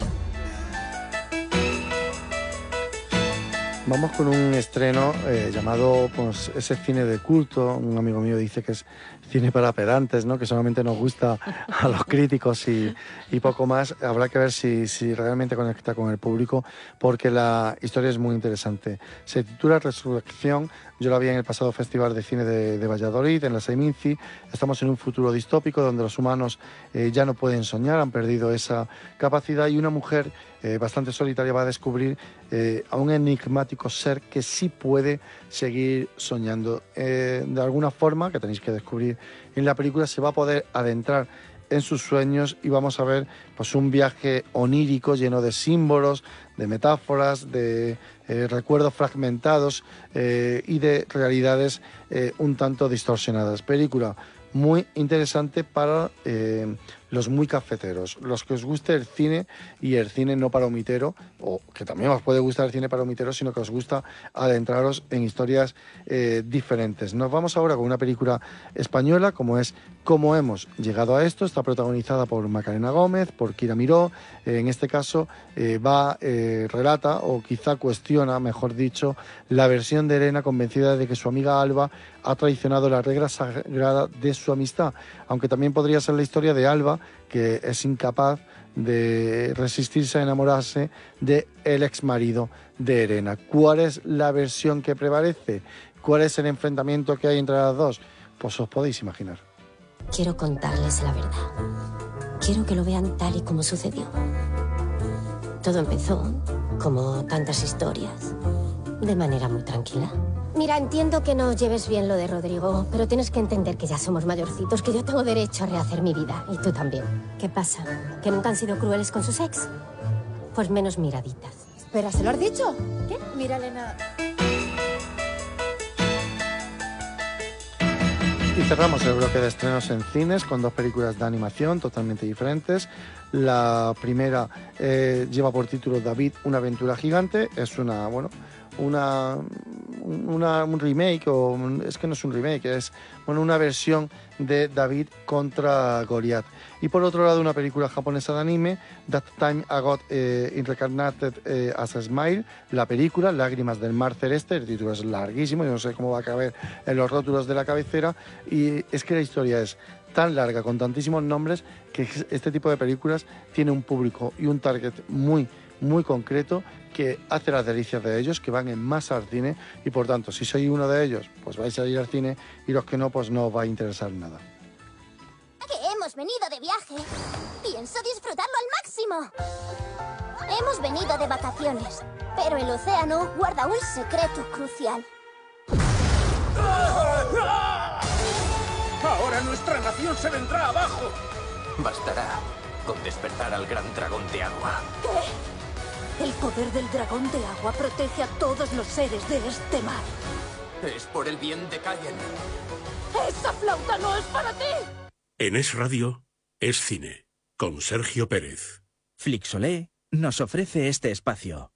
Vamos con un estreno eh, llamado, pues, ese cine de culto. Un amigo mío dice que es cine para pedantes, ¿no? Que solamente nos gusta a los críticos y, y poco más. Habrá que ver si, si realmente conecta con el público, porque la historia es muy interesante. Se titula Resurrección. Yo la vi en el pasado Festival de Cine de, de Valladolid, en la Seminci. Estamos en un futuro distópico donde los humanos eh, ya no pueden soñar, han perdido esa capacidad, y una mujer eh, bastante solitaria va a descubrir eh, a un enigmático ser que sí puede seguir soñando. Eh, de alguna forma, que tenéis que descubrir en la película, se va a poder adentrar en sus sueños y vamos a ver, pues, un viaje onírico lleno de símbolos, de metáforas, de eh, recuerdos fragmentados eh, y de realidades eh, un tanto distorsionadas. Película muy interesante para eh, los muy cafeteros, los que os guste el cine, y el cine no palomitero, o que también os puede gustar el cine palomitero, sino que os gusta adentraros en historias eh, diferentes. Nos vamos ahora con una película española, como es Cómo hemos llegado a esto. Está protagonizada por Macarena Gómez, por Kira Miró. Eh, en este caso eh, va, eh, relata, o quizá cuestiona, mejor dicho, la versión de Elena, convencida de que su amiga Alba ha traicionado la regla sagrada de su amistad, aunque también podría ser la historia de Alba, que es incapaz de resistirse a enamorarse del ex marido de Elena. ¿Cuál es la versión que prevalece? ¿Cuál es el enfrentamiento que hay entre las dos? Pues os podéis imaginar. Quiero contarles la verdad. Quiero que lo vean tal y como sucedió. Todo empezó, como tantas historias, de manera muy tranquila. Mira, entiendo que no lleves bien lo de Rodrigo, pero tienes que entender que ya somos mayorcitos, que yo tengo derecho a rehacer mi vida, y tú también. ¿Qué pasa? ¿Que nunca han sido crueles con sus ex? Pues menos miraditas. Espera, ¿se lo has dicho? ¿Qué? Mira, Elena... Y cerramos el bloque de estrenos en cines con dos películas de animación totalmente diferentes. La primera eh, lleva por título David, una aventura gigante. Es una, bueno, una, una, un remake, o es que no es un remake, es, bueno, una versión de David contra Goliath. Y por otro lado, una película japonesa de anime, That Time I Got eh, Reincarnated eh, as a Smile, la película Lágrimas del Mar Celeste. El título es larguísimo, yo no sé cómo va a caber en los rótulos de la cabecera, y es que la historia es tan larga, con tantísimos nombres, que este tipo de películas tiene un público y un target muy, muy concreto, que hace las delicias de ellos, que van en masa al cine, y por tanto, si sois uno de ellos, pues vais a ir al cine, y los que no, pues no os va a interesar nada. Que hemos venido de viaje, pienso disfrutarlo al máximo. Hemos venido de vacaciones, pero el océano guarda un secreto crucial. Ahora nuestra nación se vendrá abajo. Bastará con despertar al gran dragón de agua. ¿Qué? El poder del dragón de agua protege a todos los seres de este mar. Es por el bien de Cayen. ¡Esa flauta no es para ti! En Es Radio, Es Cine, con Sergio Pérez. Flixolé nos ofrece este espacio.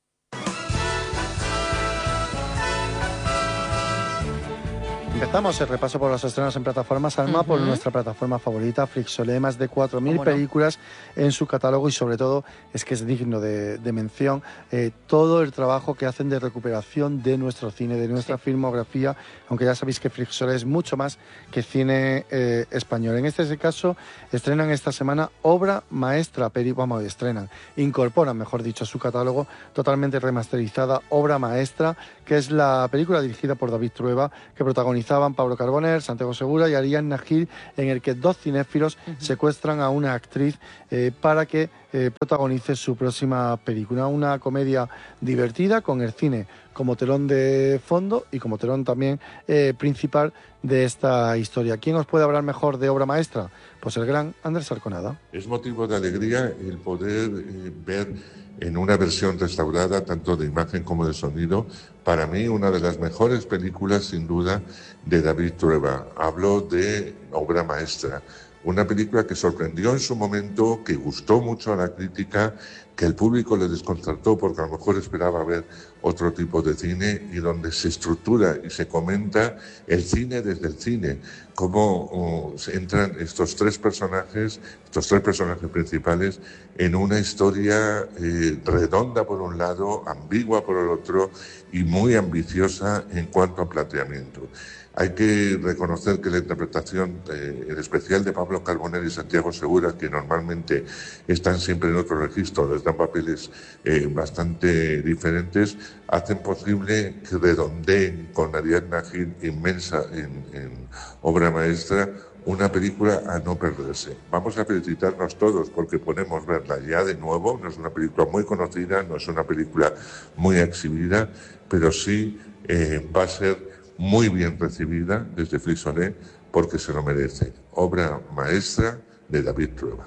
Empezamos el repaso por los estrenos en plataformas, Alma, uh-huh. por nuestra plataforma favorita, Flixolé, más de cuatro mil películas no? en su catálogo y sobre todo es que es digno de, de mención eh, todo el trabajo que hacen de recuperación de nuestro cine, de nuestra sí. filmografía, aunque ya sabéis que Flixolé es mucho más que cine eh, español. En este caso, estrenan esta semana obra maestra, peri vamos, estrenan, incorporan, mejor dicho, a su catálogo totalmente remasterizada, obra maestra, que es la película dirigida por David Trueba, que protagonizaban Pablo Carbonell, Santiago Segura y Ariadna Najil, en el que dos cinéfilos uh-huh. secuestran a una actriz eh, para que eh, protagonice su próxima película. Una comedia divertida con el cine como telón de fondo y como telón también eh, principal de esta historia. ¿Quién os puede hablar mejor de obra maestra? Pues el gran Andrés Arconada. Es motivo de alegría el poder eh, ver en una versión restaurada, tanto de imagen como de sonido, para mí una de las mejores películas, sin duda, de David Trueba. Hablo de obra maestra. Una película que sorprendió en su momento, que gustó mucho a la crítica, que el público le desconcertó porque a lo mejor esperaba ver otro tipo de cine y donde se estructura y se comenta el cine desde el cine, cómo uh, entran estos tres personajes, estos tres personajes principales en una historia eh, redonda por un lado, ambigua por el otro y muy ambiciosa en cuanto a planteamiento. Hay que reconocer que la interpretación, eh, en especial de Pablo Carbonell y Santiago Segura, que normalmente están siempre en otro registro, les dan papeles eh, bastante diferentes, hacen posible que redondeen con Ariadna Najil inmensa en, en obra maestra una película a no perderse. Vamos a felicitarnos todos porque podemos verla ya de nuevo. No es una película muy conocida, no es una película muy exhibida, pero sí eh, va a ser muy bien recibida desde Flixolé porque se lo merece. Obra maestra de David Trueba.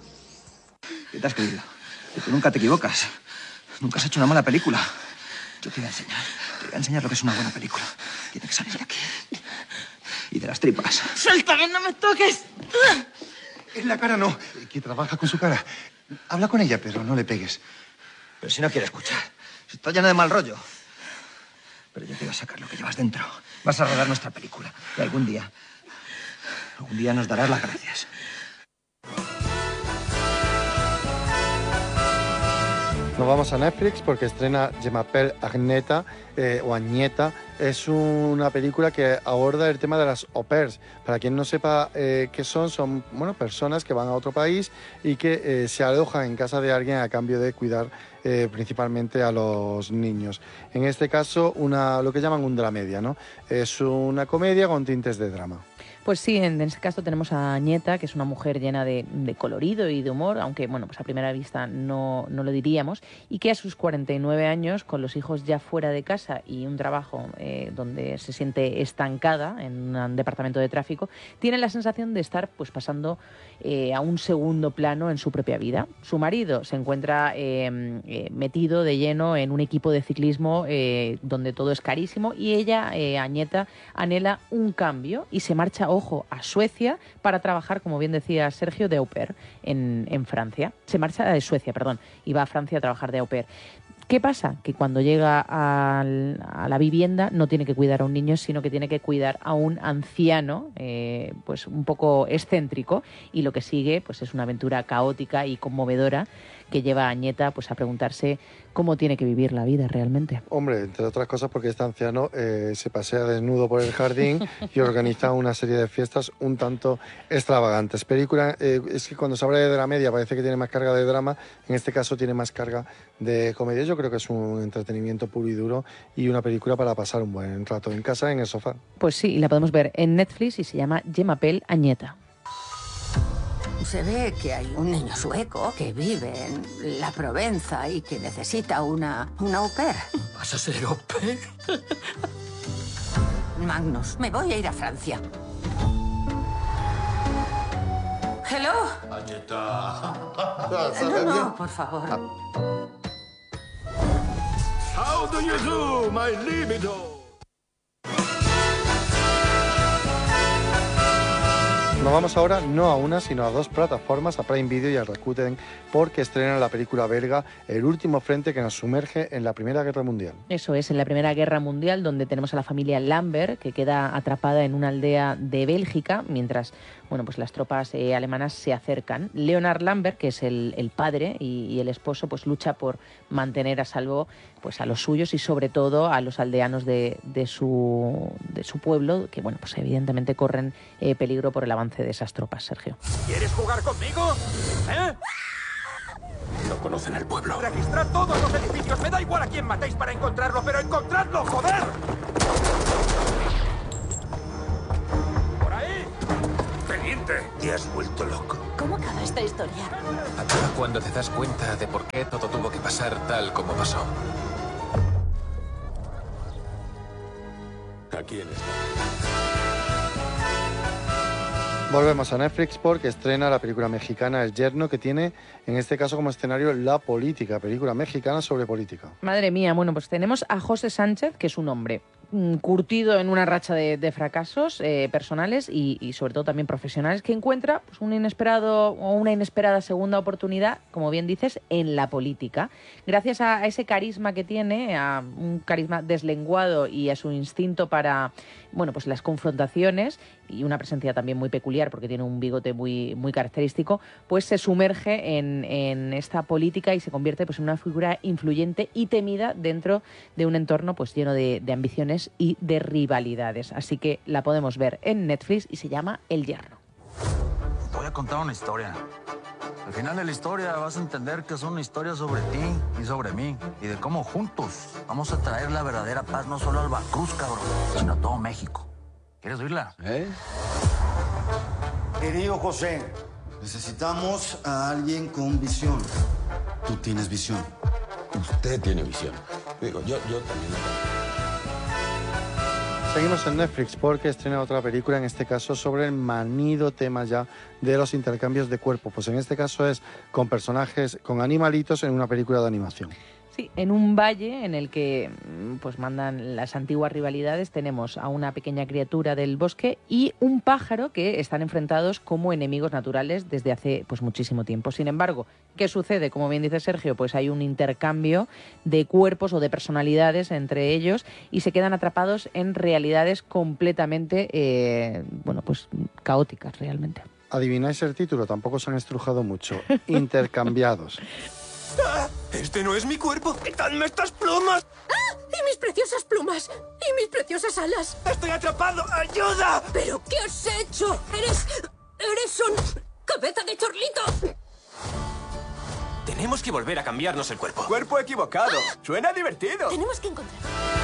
¿Qué te has creído? Que tú nunca te equivocas. Nunca has hecho una mala película. Yo te voy a enseñar. Te voy a enseñar lo que es una buena película. Tiene que salir de aquí. Y de las tripas. ¡Suéltame, no me toques! En la cara no. Que trabaja con su cara. Habla con ella, pero no le pegues. Pero si no quiere escuchar. Si está llena de mal rollo. Pero yo te voy a sacar lo que llevas dentro. Vas a rodar nuestra película. Y algún día... Algún día nos darás las gracias. Nos vamos a Netflix porque estrena Je m'appelle Agneta, eh, o Agneta. Es una película que aborda el tema de las au pairs. Para quien no sepa eh, qué son, son bueno, personas que van a otro país y que eh, se alojan en casa de alguien a cambio de cuidar eh, principalmente a los niños. En este caso, una, lo que llaman un dramedia, ¿no? Es una comedia con tintes de drama. Pues sí, en este caso tenemos a Agneta, que es una mujer llena de, de colorido y de humor, aunque bueno, pues a primera vista no, no lo diríamos, y que a sus cuarenta y nueve años, con los hijos ya fuera de casa y un trabajo eh, donde se siente estancada en un departamento de tráfico, tiene la sensación de estar pues pasando eh, a un segundo plano en su propia vida. Su marido se encuentra eh, eh, metido de lleno en un equipo de ciclismo eh, donde todo es carísimo y ella, eh, Agneta, anhela un cambio y se marcha, ojo, a Suecia para trabajar, como bien decía Sergio, de au pair en, en Francia. Se marcha de Suecia, perdón, y va a Francia a trabajar de au pair. ¿Qué pasa? Que cuando llega al, a la vivienda no tiene que cuidar a un niño, sino que tiene que cuidar a un anciano, eh, pues un poco excéntrico, y lo que sigue pues es una aventura caótica y conmovedora que lleva a Agneta pues a preguntarse cómo tiene que vivir la vida realmente. Hombre, entre otras cosas porque este anciano eh, se pasea desnudo por el jardín y organiza una serie de fiestas un tanto extravagantes. Película, eh, es que cuando se habla de dramedia parece que tiene más carga de drama, en este caso tiene más carga de comedia. Yo creo que es un entretenimiento puro y duro y una película para pasar un buen rato en casa, en el sofá. Pues sí, y la podemos ver en Netflix y se llama Je m'appelle Agneta. Se ve que hay un niño sueco que vive en la Provenza y que necesita una, una au pair. ¿Vas a ser au pair? Magnus, me voy a ir a Francia. ¿Hello? Agneta. No, no, por favor. How do you do, my libido? Nos vamos ahora no a una, sino a dos plataformas, a Prime Video y a Rakuten, porque estrenan la película belga El último frente, que nos sumerge en la Primera Guerra Mundial. Eso es, en la Primera Guerra Mundial, donde tenemos a la familia Lambert, que queda atrapada en una aldea de Bélgica, mientras bueno, pues las tropas eh, alemanas se acercan. Leonard Lambert, que es el, el padre y, y el esposo, pues lucha por mantener a salvo pues a los suyos y sobre todo a los aldeanos de, de, su, de su pueblo, que bueno, pues evidentemente corren eh, peligro por el avance de esas tropas, Sergio. ¿Quieres jugar conmigo? ¿Eh? No conocen el pueblo. ¡Registrad todos los edificios! Me da igual a quién matéis para encontrarlo, pero encontradlo, joder. ¡Por ahí! ¡Teniente! Te has vuelto loco. ¿Cómo acaba esta historia? Acaba cuando te das cuenta de por qué todo tuvo que pasar tal como pasó. Aquí en esto. Volvemos a Netflix porque estrena la película mexicana El Yerno, que tiene en este caso como escenario la política, película mexicana sobre política. Madre mía, bueno, pues tenemos a José Sánchez, que es un hombre curtido en una racha de, de fracasos eh, personales y, y sobre todo también profesionales, que encuentra pues, un inesperado o una inesperada segunda oportunidad, como bien dices, en la política. Gracias a, a ese carisma que tiene, a un carisma deslenguado y a su instinto para bueno, pues las confrontaciones y una presencia también muy peculiar porque tiene un bigote muy, muy característico, pues se sumerge en, en esta política y se convierte pues, en una figura influyente y temida dentro de un entorno pues, lleno de, de ambiciones y de rivalidades. Así que la podemos ver en Netflix y se llama El Yerno. Te voy a contar una historia. Al final de la historia vas a entender que es una historia sobre ti y sobre mí y de cómo juntos vamos a traer la verdadera paz no solo al Veracruz, cabrón, sino a todo México. ¿Quieres oírla? ¿Eh? Querido José, necesitamos a alguien con visión. Tú tienes visión. Usted tiene visión. Digo, yo, yo también. Seguimos en Netflix porque estrena otra película, en este caso sobre el manido tema ya de los intercambios de cuerpo. Pues en este caso es con personajes, con animalitos en una película de animación. Sí, en un valle en el que pues mandan las antiguas rivalidades tenemos a una pequeña criatura del bosque y un pájaro que están enfrentados como enemigos naturales desde hace pues muchísimo tiempo. Sin embargo, ¿qué sucede? Como bien dice Sergio, pues hay un intercambio de cuerpos o de personalidades entre ellos y se quedan atrapados en realidades completamente eh, bueno, pues caóticas realmente. ¿Adivináis el título? Tampoco se han estrujado mucho. Intercambiados. ¡Ah! ¡Este no es mi cuerpo! ¡Quitadme estas plumas! ¡Ah! ¡Y mis preciosas plumas! ¡Y mis preciosas alas! ¡Estoy atrapado! ¡Ayuda! ¿Pero qué has hecho? ¡Eres... eres un... cabeza de chorlito! Tenemos que volver a cambiarnos el cuerpo. ¡Cuerpo equivocado! ¡Ah! ¡Suena divertido! Tenemos que encontrar...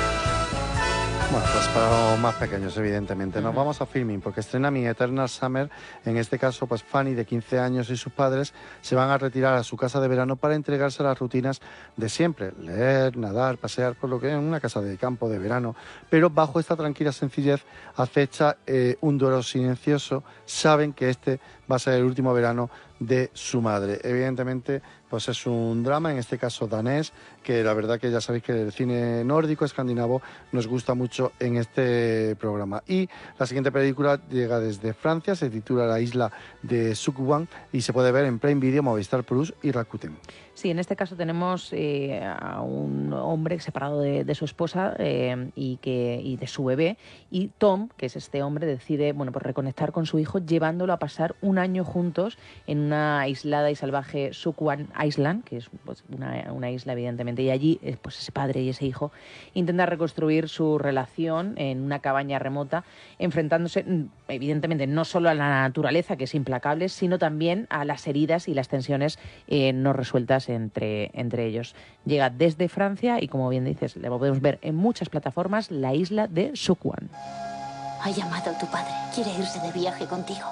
Bueno, pues para los más pequeños, evidentemente. Nos vamos a Filmin porque estrena Mi Eternal Summer. En este caso, pues Fanny, de quince años, y sus padres se van a retirar a su casa de verano para entregarse a las rutinas de siempre. Leer, nadar, pasear por lo que es una casa de campo de verano. Pero bajo esta tranquila sencillez acecha eh, un duelo silencioso. Saben que este va a ser el último verano de su madre. Evidentemente, pues es un drama, en este caso danés, que la verdad que ya sabéis que el cine nórdico, escandinavo, nos gusta mucho en este programa. Y la siguiente película llega desde Francia, se titula La isla de Sukwang y se puede ver en Prime Video, Movistar Plus y Rakuten. Sí, en este caso tenemos eh, a un hombre separado de, de su esposa eh, y, que, y de su bebé, y Tom, que es este hombre, decide bueno, pues reconectar con su hijo llevándolo a pasar un año juntos en una aislada y salvaje Sukwang Island, que es pues, una, una isla evidentemente, y allí pues ese padre y ese hijo intentan reconstruir su relación en una cabaña remota, enfrentándose evidentemente no solo a la naturaleza, que es implacable, sino también a las heridas y las tensiones eh, no resueltas entre, entre ellos. Llega desde Francia y, como bien dices, le podemos ver en muchas plataformas, La isla de Sukwang. Ha llamado a tu padre. Quiere irse de viaje contigo.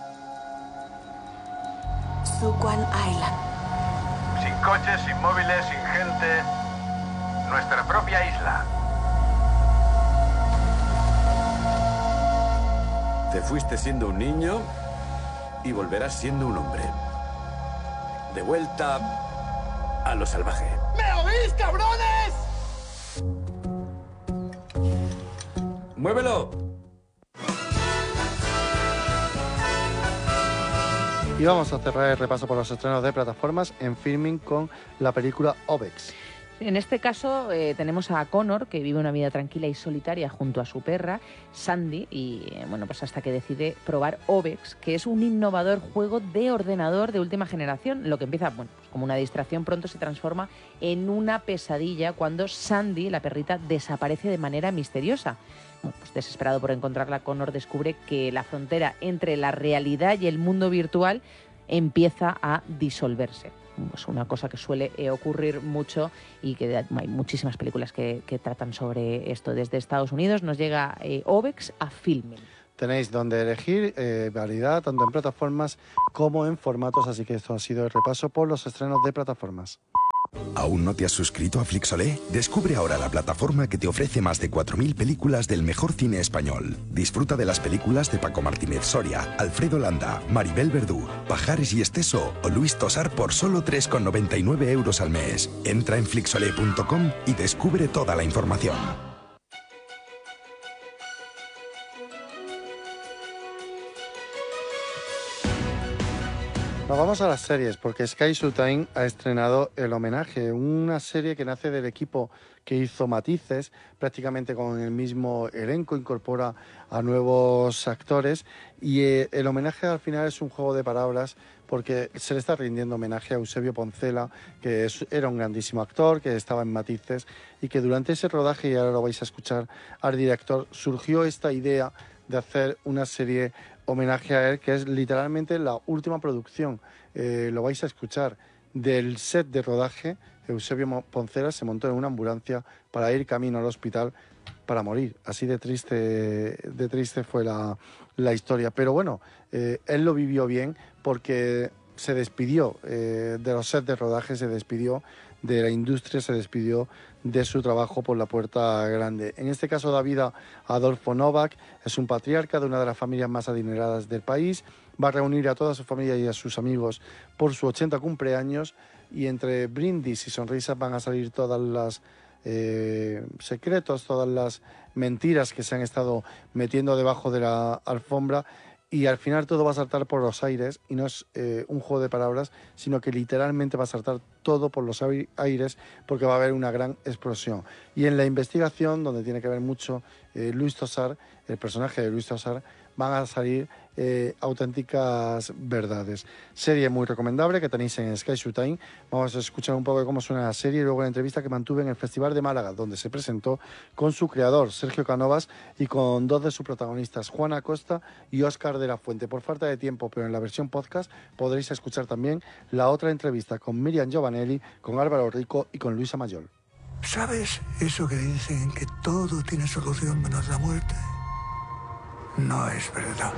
Sukwang Island. Sin coches, sin móviles, sin gente. Nuestra propia isla. Te fuiste siendo un niño y volverás siendo un hombre. De vuelta a lo salvaje. ¿Me oís, cabrones? ¡Muévelo! Y vamos a cerrar el repaso por los estrenos de plataformas en Filmin con la película Obex. En este caso eh, tenemos a Connor, que vive una vida tranquila y solitaria junto a su perra, Sandy, y eh, bueno, pues hasta que decide probar Obex, que es un innovador juego de ordenador de última generación. Lo que empieza bueno, pues como una distracción pronto se transforma en una pesadilla cuando Sandy, la perrita, desaparece de manera misteriosa. Bueno, pues desesperado por encontrarla, Connor descubre que la frontera entre la realidad y el mundo virtual empieza a disolverse. Pues una cosa que suele eh, ocurrir mucho y que hay muchísimas películas que, que tratan sobre esto. Desde Estados Unidos nos llega eh, Obex a Filmin. Tenéis donde elegir eh, variedad, tanto en plataformas como en formatos, así que esto ha sido el repaso por los estrenos de plataformas. ¿Aún no te has suscrito a Flixolé? Descubre ahora la plataforma que te ofrece más de cuatro mil películas del mejor cine español. Disfruta de las películas de Paco Martínez Soria, Alfredo Landa, Maribel Verdú, Pajares y Esteso o Luis Tosar por solo tres con noventa y nueve euros al mes. Entra en flixolé punto com y descubre toda la información. Nos vamos a las series, porque Sky Showtime ha estrenado El Homenaje, una serie que nace del equipo que hizo Matices, prácticamente con el mismo elenco, incorpora a nuevos actores y eh, El Homenaje al final es un juego de palabras porque se le está rindiendo homenaje a Eusebio Poncela, que es, era un grandísimo actor, que estaba en Matices y que durante ese rodaje, y ahora lo vais a escuchar al director, surgió esta idea de hacer una serie homenaje a él, que es literalmente la última producción, eh, lo vais a escuchar, del set de rodaje. Eusebio Poncela se montó en una ambulancia para ir camino al hospital para morir. Así de triste, de triste fue la, la historia. Pero bueno, eh, él lo vivió bien porque se despidió eh, de los sets de rodaje, se despidió de la industria, se despidió de su trabajo por la puerta grande. En este caso da vida a Adolfo Novak, es un patriarca de una de las familias más adineradas del país, va a reunir a toda su familia y a sus amigos por su ochenta cumpleaños y entre brindis y sonrisas van a salir todas las eh, secretos, todas las mentiras que se han estado metiendo debajo de la alfombra. Y al final todo va a saltar por los aires y no es eh, un juego de palabras, sino que literalmente va a saltar todo por los aires porque va a haber una gran explosión. Y en la investigación, donde tiene que ver mucho eh, Luis Tosar, el personaje de Luis Tosar, van a salir eh, auténticas verdades. Serie muy recomendable que tenéis en Sky Showtime. Vamos a escuchar un poco de cómo suena la serie y luego la entrevista que mantuve en el Festival de Málaga, donde se presentó con su creador, Sergio Cánovas, y con dos de sus protagonistas, Juana Acosta y Óscar de la Fuente. Por falta de tiempo, pero en la versión podcast, podréis escuchar también la otra entrevista con Miriam Giovanelli, con Álvaro Rico y con Luisa Mayol. ¿Sabes eso que dicen que todo tiene solución menos la muerte? No es verdad.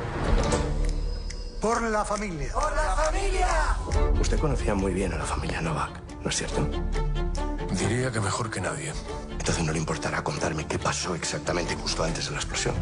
Por la familia. ¡Por la familia! Usted conocía muy bien a la familia Novak, ¿no es cierto? Diría que mejor que nadie. Entonces no le importará contarme qué pasó exactamente justo antes de la explosión.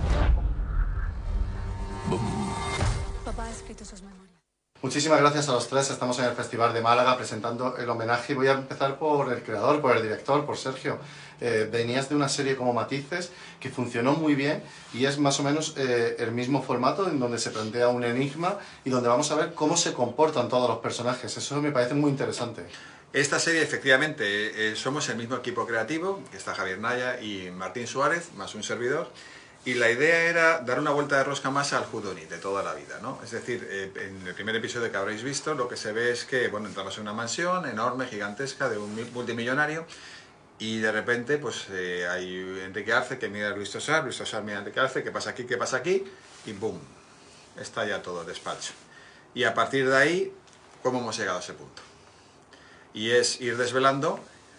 Boom. Papá ha escrito sus memorias. Muchísimas gracias a los tres. Estamos en el Festival de Málaga presentando el homenaje. Voy a empezar por el creador, por el director, por Sergio. Eh, venías de una serie como Matices que funcionó muy bien y es más o menos eh, el mismo formato en donde se plantea un enigma y donde vamos a ver cómo se comportan todos los personajes. Eso me parece muy interesante. Esta serie, efectivamente, eh, somos el mismo equipo creativo, que está Javier Naya y Martín Suárez, más un servidor. Y la idea era dar una vuelta de rosca más al whodunit de toda la vida, ¿no? Es decir, eh, en el primer episodio que habréis visto, lo que se ve es que, bueno, entramos en una mansión enorme, gigantesca, de un multimillonario, y de repente, pues, eh, hay Enrique Arce que mira a Luis Tosar, Luis Tosar mira a Enrique Arce, ¿qué pasa aquí, qué pasa aquí? Y ¡boom! Está ya todo el despacho. Y a partir de ahí, ¿cómo hemos llegado a ese punto? Y es ir desvelando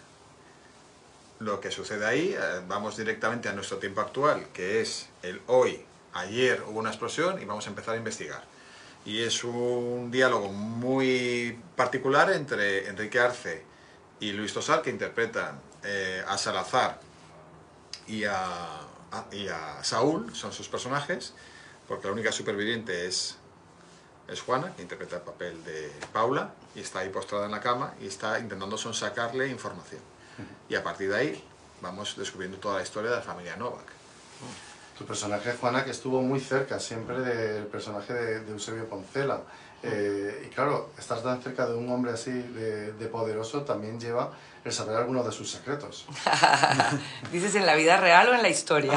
lo que sucede ahí. Vamos directamente a nuestro tiempo actual, que es el hoy. Ayer hubo una explosión y vamos a empezar a investigar. Y es un diálogo muy particular entre Enrique Arce y Luis Tosar, que interpretan eh, a Salazar y a, a, y a Saúl, son sus personajes, porque la única superviviente es, es Juana, que interpreta el papel de Paula, y está ahí postrada en la cama y está intentando sonsacarle información. Y a partir de ahí vamos descubriendo toda la historia de la familia Novak. Tu personaje, Juana, que estuvo muy cerca siempre del personaje de, de Eusebio Poncela. Eh, y claro, estar tan cerca de un hombre así, de, de poderoso, también lleva el saber algunos de sus secretos. ¿Dices en la vida real o en la historia?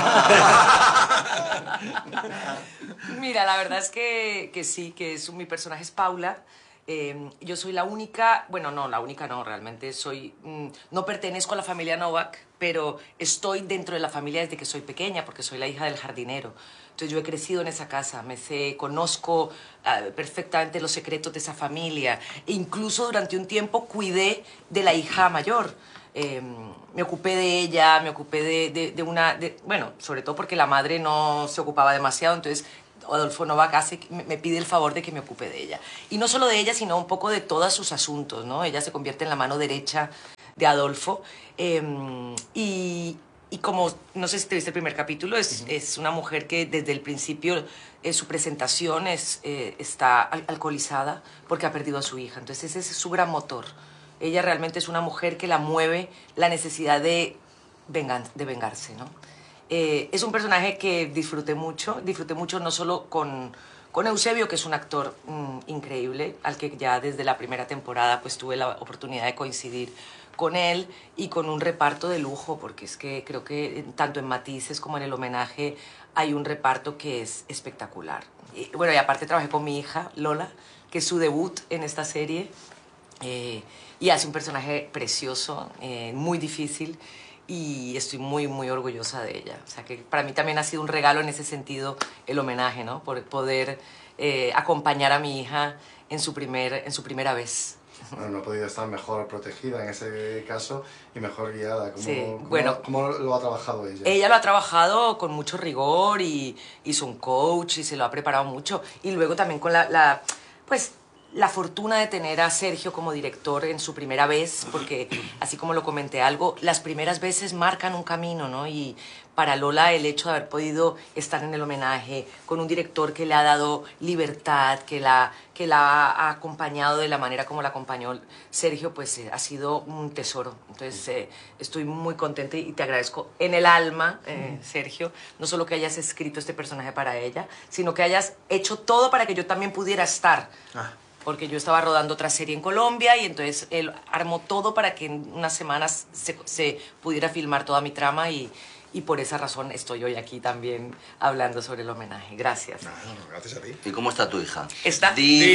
Mira, la verdad es que, que sí, que es, mi personaje es Paula. Eh, yo soy la única, bueno, no, la única no, realmente soy, mm, no pertenezco a la familia Novak, pero estoy dentro de la familia desde que soy pequeña, porque soy la hija del jardinero. Entonces yo he crecido en esa casa, me sé, conozco uh, perfectamente los secretos de esa familia. E incluso durante un tiempo cuidé de la hija mayor. Eh, me ocupé de ella, me ocupé de, de, de una, de, bueno, sobre todo porque la madre no se ocupaba demasiado, entonces Adolfo Novak hace, me pide el favor de que me ocupe de ella. Y no solo de ella, sino un poco de todos sus asuntos, ¿no? Ella se convierte en la mano derecha de Adolfo. Eh, y, y como, no sé si te viste el primer capítulo, es, uh-huh. es una mujer que desde el principio, eh, su presentación es, eh, está al alcoholizada porque ha perdido a su hija. Entonces ese es su gran motor. Ella realmente es una mujer que la mueve la necesidad de, vengan, de vengarse, ¿no? Eh, es un personaje que disfruté mucho, disfruté mucho no solo con, con Eusebio, que es un actor mmm, increíble, al que ya desde la primera temporada pues tuve la oportunidad de coincidir con él, y con un reparto de lujo, porque es que creo que tanto en Matices como en el homenaje hay un reparto que es espectacular. Y, bueno, y aparte trabajé con mi hija, Lola, que es su debut en esta serie, eh, y hace un personaje precioso, eh, muy difícil, y estoy muy, muy orgullosa de ella. O sea, que para mí también ha sido un regalo en ese sentido el homenaje, ¿no? Por poder eh, acompañar a mi hija en su, primer, en su primera vez. Bueno, no ha podido estar mejor protegida en ese caso y mejor guiada. ¿Cómo, sí, cómo, bueno, ¿Cómo lo ha trabajado ella? Ella lo ha trabajado con mucho rigor y hizo un coach y se lo ha preparado mucho. Y luego también con la, la pues, la fortuna de tener a Sergio como director en su primera vez, porque así como lo comenté algo, las primeras veces marcan un camino, ¿no? Y para Lola el hecho de haber podido estar en el homenaje con un director que le ha dado libertad, que la, que la ha acompañado de la manera como la acompañó Sergio, pues eh, ha sido un tesoro. Entonces eh, estoy muy contenta y te agradezco en el alma, eh, Sergio, no solo que hayas escrito este personaje para ella, sino que hayas hecho todo para que yo también pudiera estar. Ah. Porque yo estaba rodando otra serie en Colombia y entonces él armó todo para que en unas semanas se, se pudiera filmar toda mi trama, y, y por esa razón estoy hoy aquí también hablando sobre el homenaje. Gracias. No, no, gracias a ti. ¿Y cómo está tu hija? Está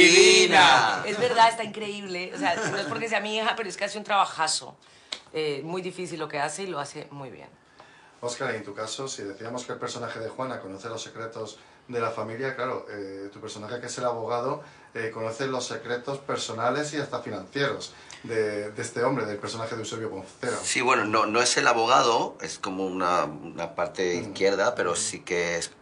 divina. Es verdad, está increíble. O sea, no es porque sea mi hija, pero es que hace un trabajazo. Eh, muy difícil lo que hace y lo hace muy bien. Óscar, en tu caso, si decíamos que el personaje de Juana conoce los secretos de la familia, claro, eh, tu personaje, que es el abogado, eh, conoce los secretos personales y hasta financieros de, de este hombre, del personaje de Eusebio Poncela. Sí, bueno, no, no es el abogado, es como una, una parte mm. izquierda, pero sí que es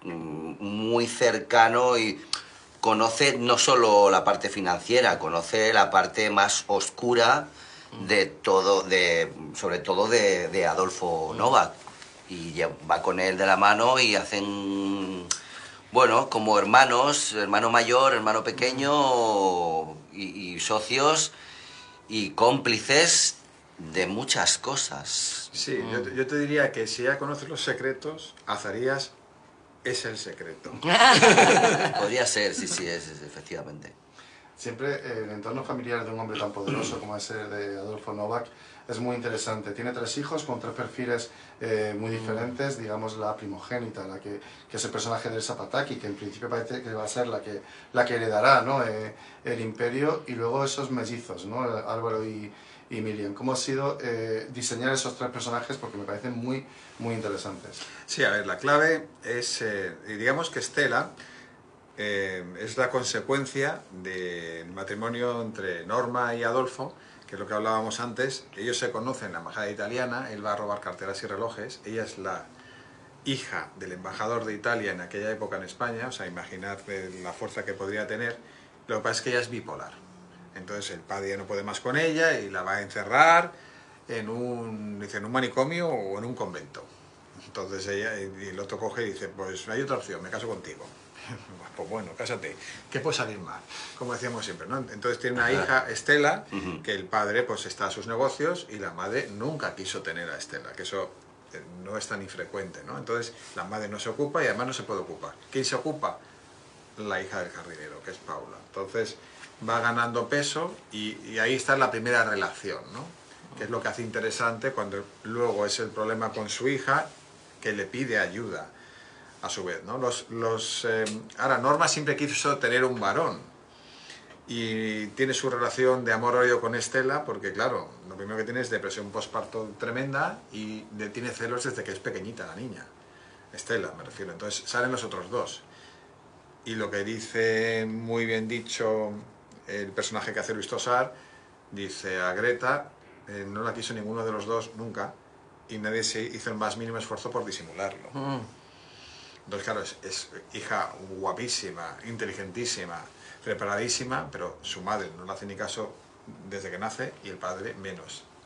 muy cercano y conoce no solo la parte financiera, conoce la parte más oscura de todo, de, sobre todo de, de Adolfo Novak. Y va con él de la mano y hacen, bueno, como hermanos, hermano mayor, hermano pequeño, y, y socios y cómplices de muchas cosas. Sí, mm. yo, yo te diría que si ya conoces los secretos, Azarías es el secreto. Podría ser, sí, sí, es, es efectivamente. Siempre eh, el entorno familiar de un hombre tan poderoso como ese de Adolfo Novak es muy interesante. Tiene tres hijos con tres perfiles eh, muy diferentes. Digamos, la primogénita, la que, que es el personaje del Zapataki, que en principio parece que va a ser la que, la que heredará, ¿no? eh, el imperio, y luego esos mellizos, ¿no? Álvaro y, y Miriam. ¿Cómo ha sido eh, diseñar esos tres personajes? Porque me parecen muy, muy interesantes. Sí, a ver, la clave es, eh, digamos que Estela eh, es la consecuencia del matrimonio entre Norma y Adolfo, que es lo que hablábamos antes. Ellos se conocen en la embajada italiana, él va a robar carteras y relojes, ella es la hija del embajador de Italia en aquella época en España, o sea, imaginad la fuerza que podría tener. Lo que pasa es que ella es bipolar, entonces el padre ya no puede más con ella y la va a encerrar en un, dice, en un manicomio o en un convento. Entonces ella, y el otro coge y dice, pues no hay otra opción, me caso contigo. Pues bueno, cásate, ¿qué puede salir mal? Como decíamos siempre, ¿no? Entonces tiene una hija, Estela, que el padre pues está a sus negocios y la madre nunca quiso tener a Estela, que eso no es tan infrecuente, ¿no? Entonces la madre no se ocupa y además no se puede ocupar. ¿Quién se ocupa? La hija del jardinero, que es Paula. Entonces va ganando peso y, y ahí está la primera relación, ¿no? Que es lo que hace interesante cuando luego es el problema con su hija, que le pide ayuda a su vez, ¿no? Los, los, eh, ahora, Norma siempre quiso tener un varón y tiene su relación de amor-odio con Estela porque, claro, lo primero que tiene es depresión postparto tremenda y le tiene celos desde que es pequeñita la niña. Estela, me refiero. Entonces salen los otros dos. Y lo que dice muy bien dicho el personaje que hace Luis Tosar, dice a Greta, eh, no la quiso ninguno de los dos nunca y nadie se hizo el más mínimo esfuerzo por disimularlo. Mm. Entonces, claro, es, es hija guapísima, inteligentísima, preparadísima, pero su madre no le hace ni caso desde que nace y el padre menos.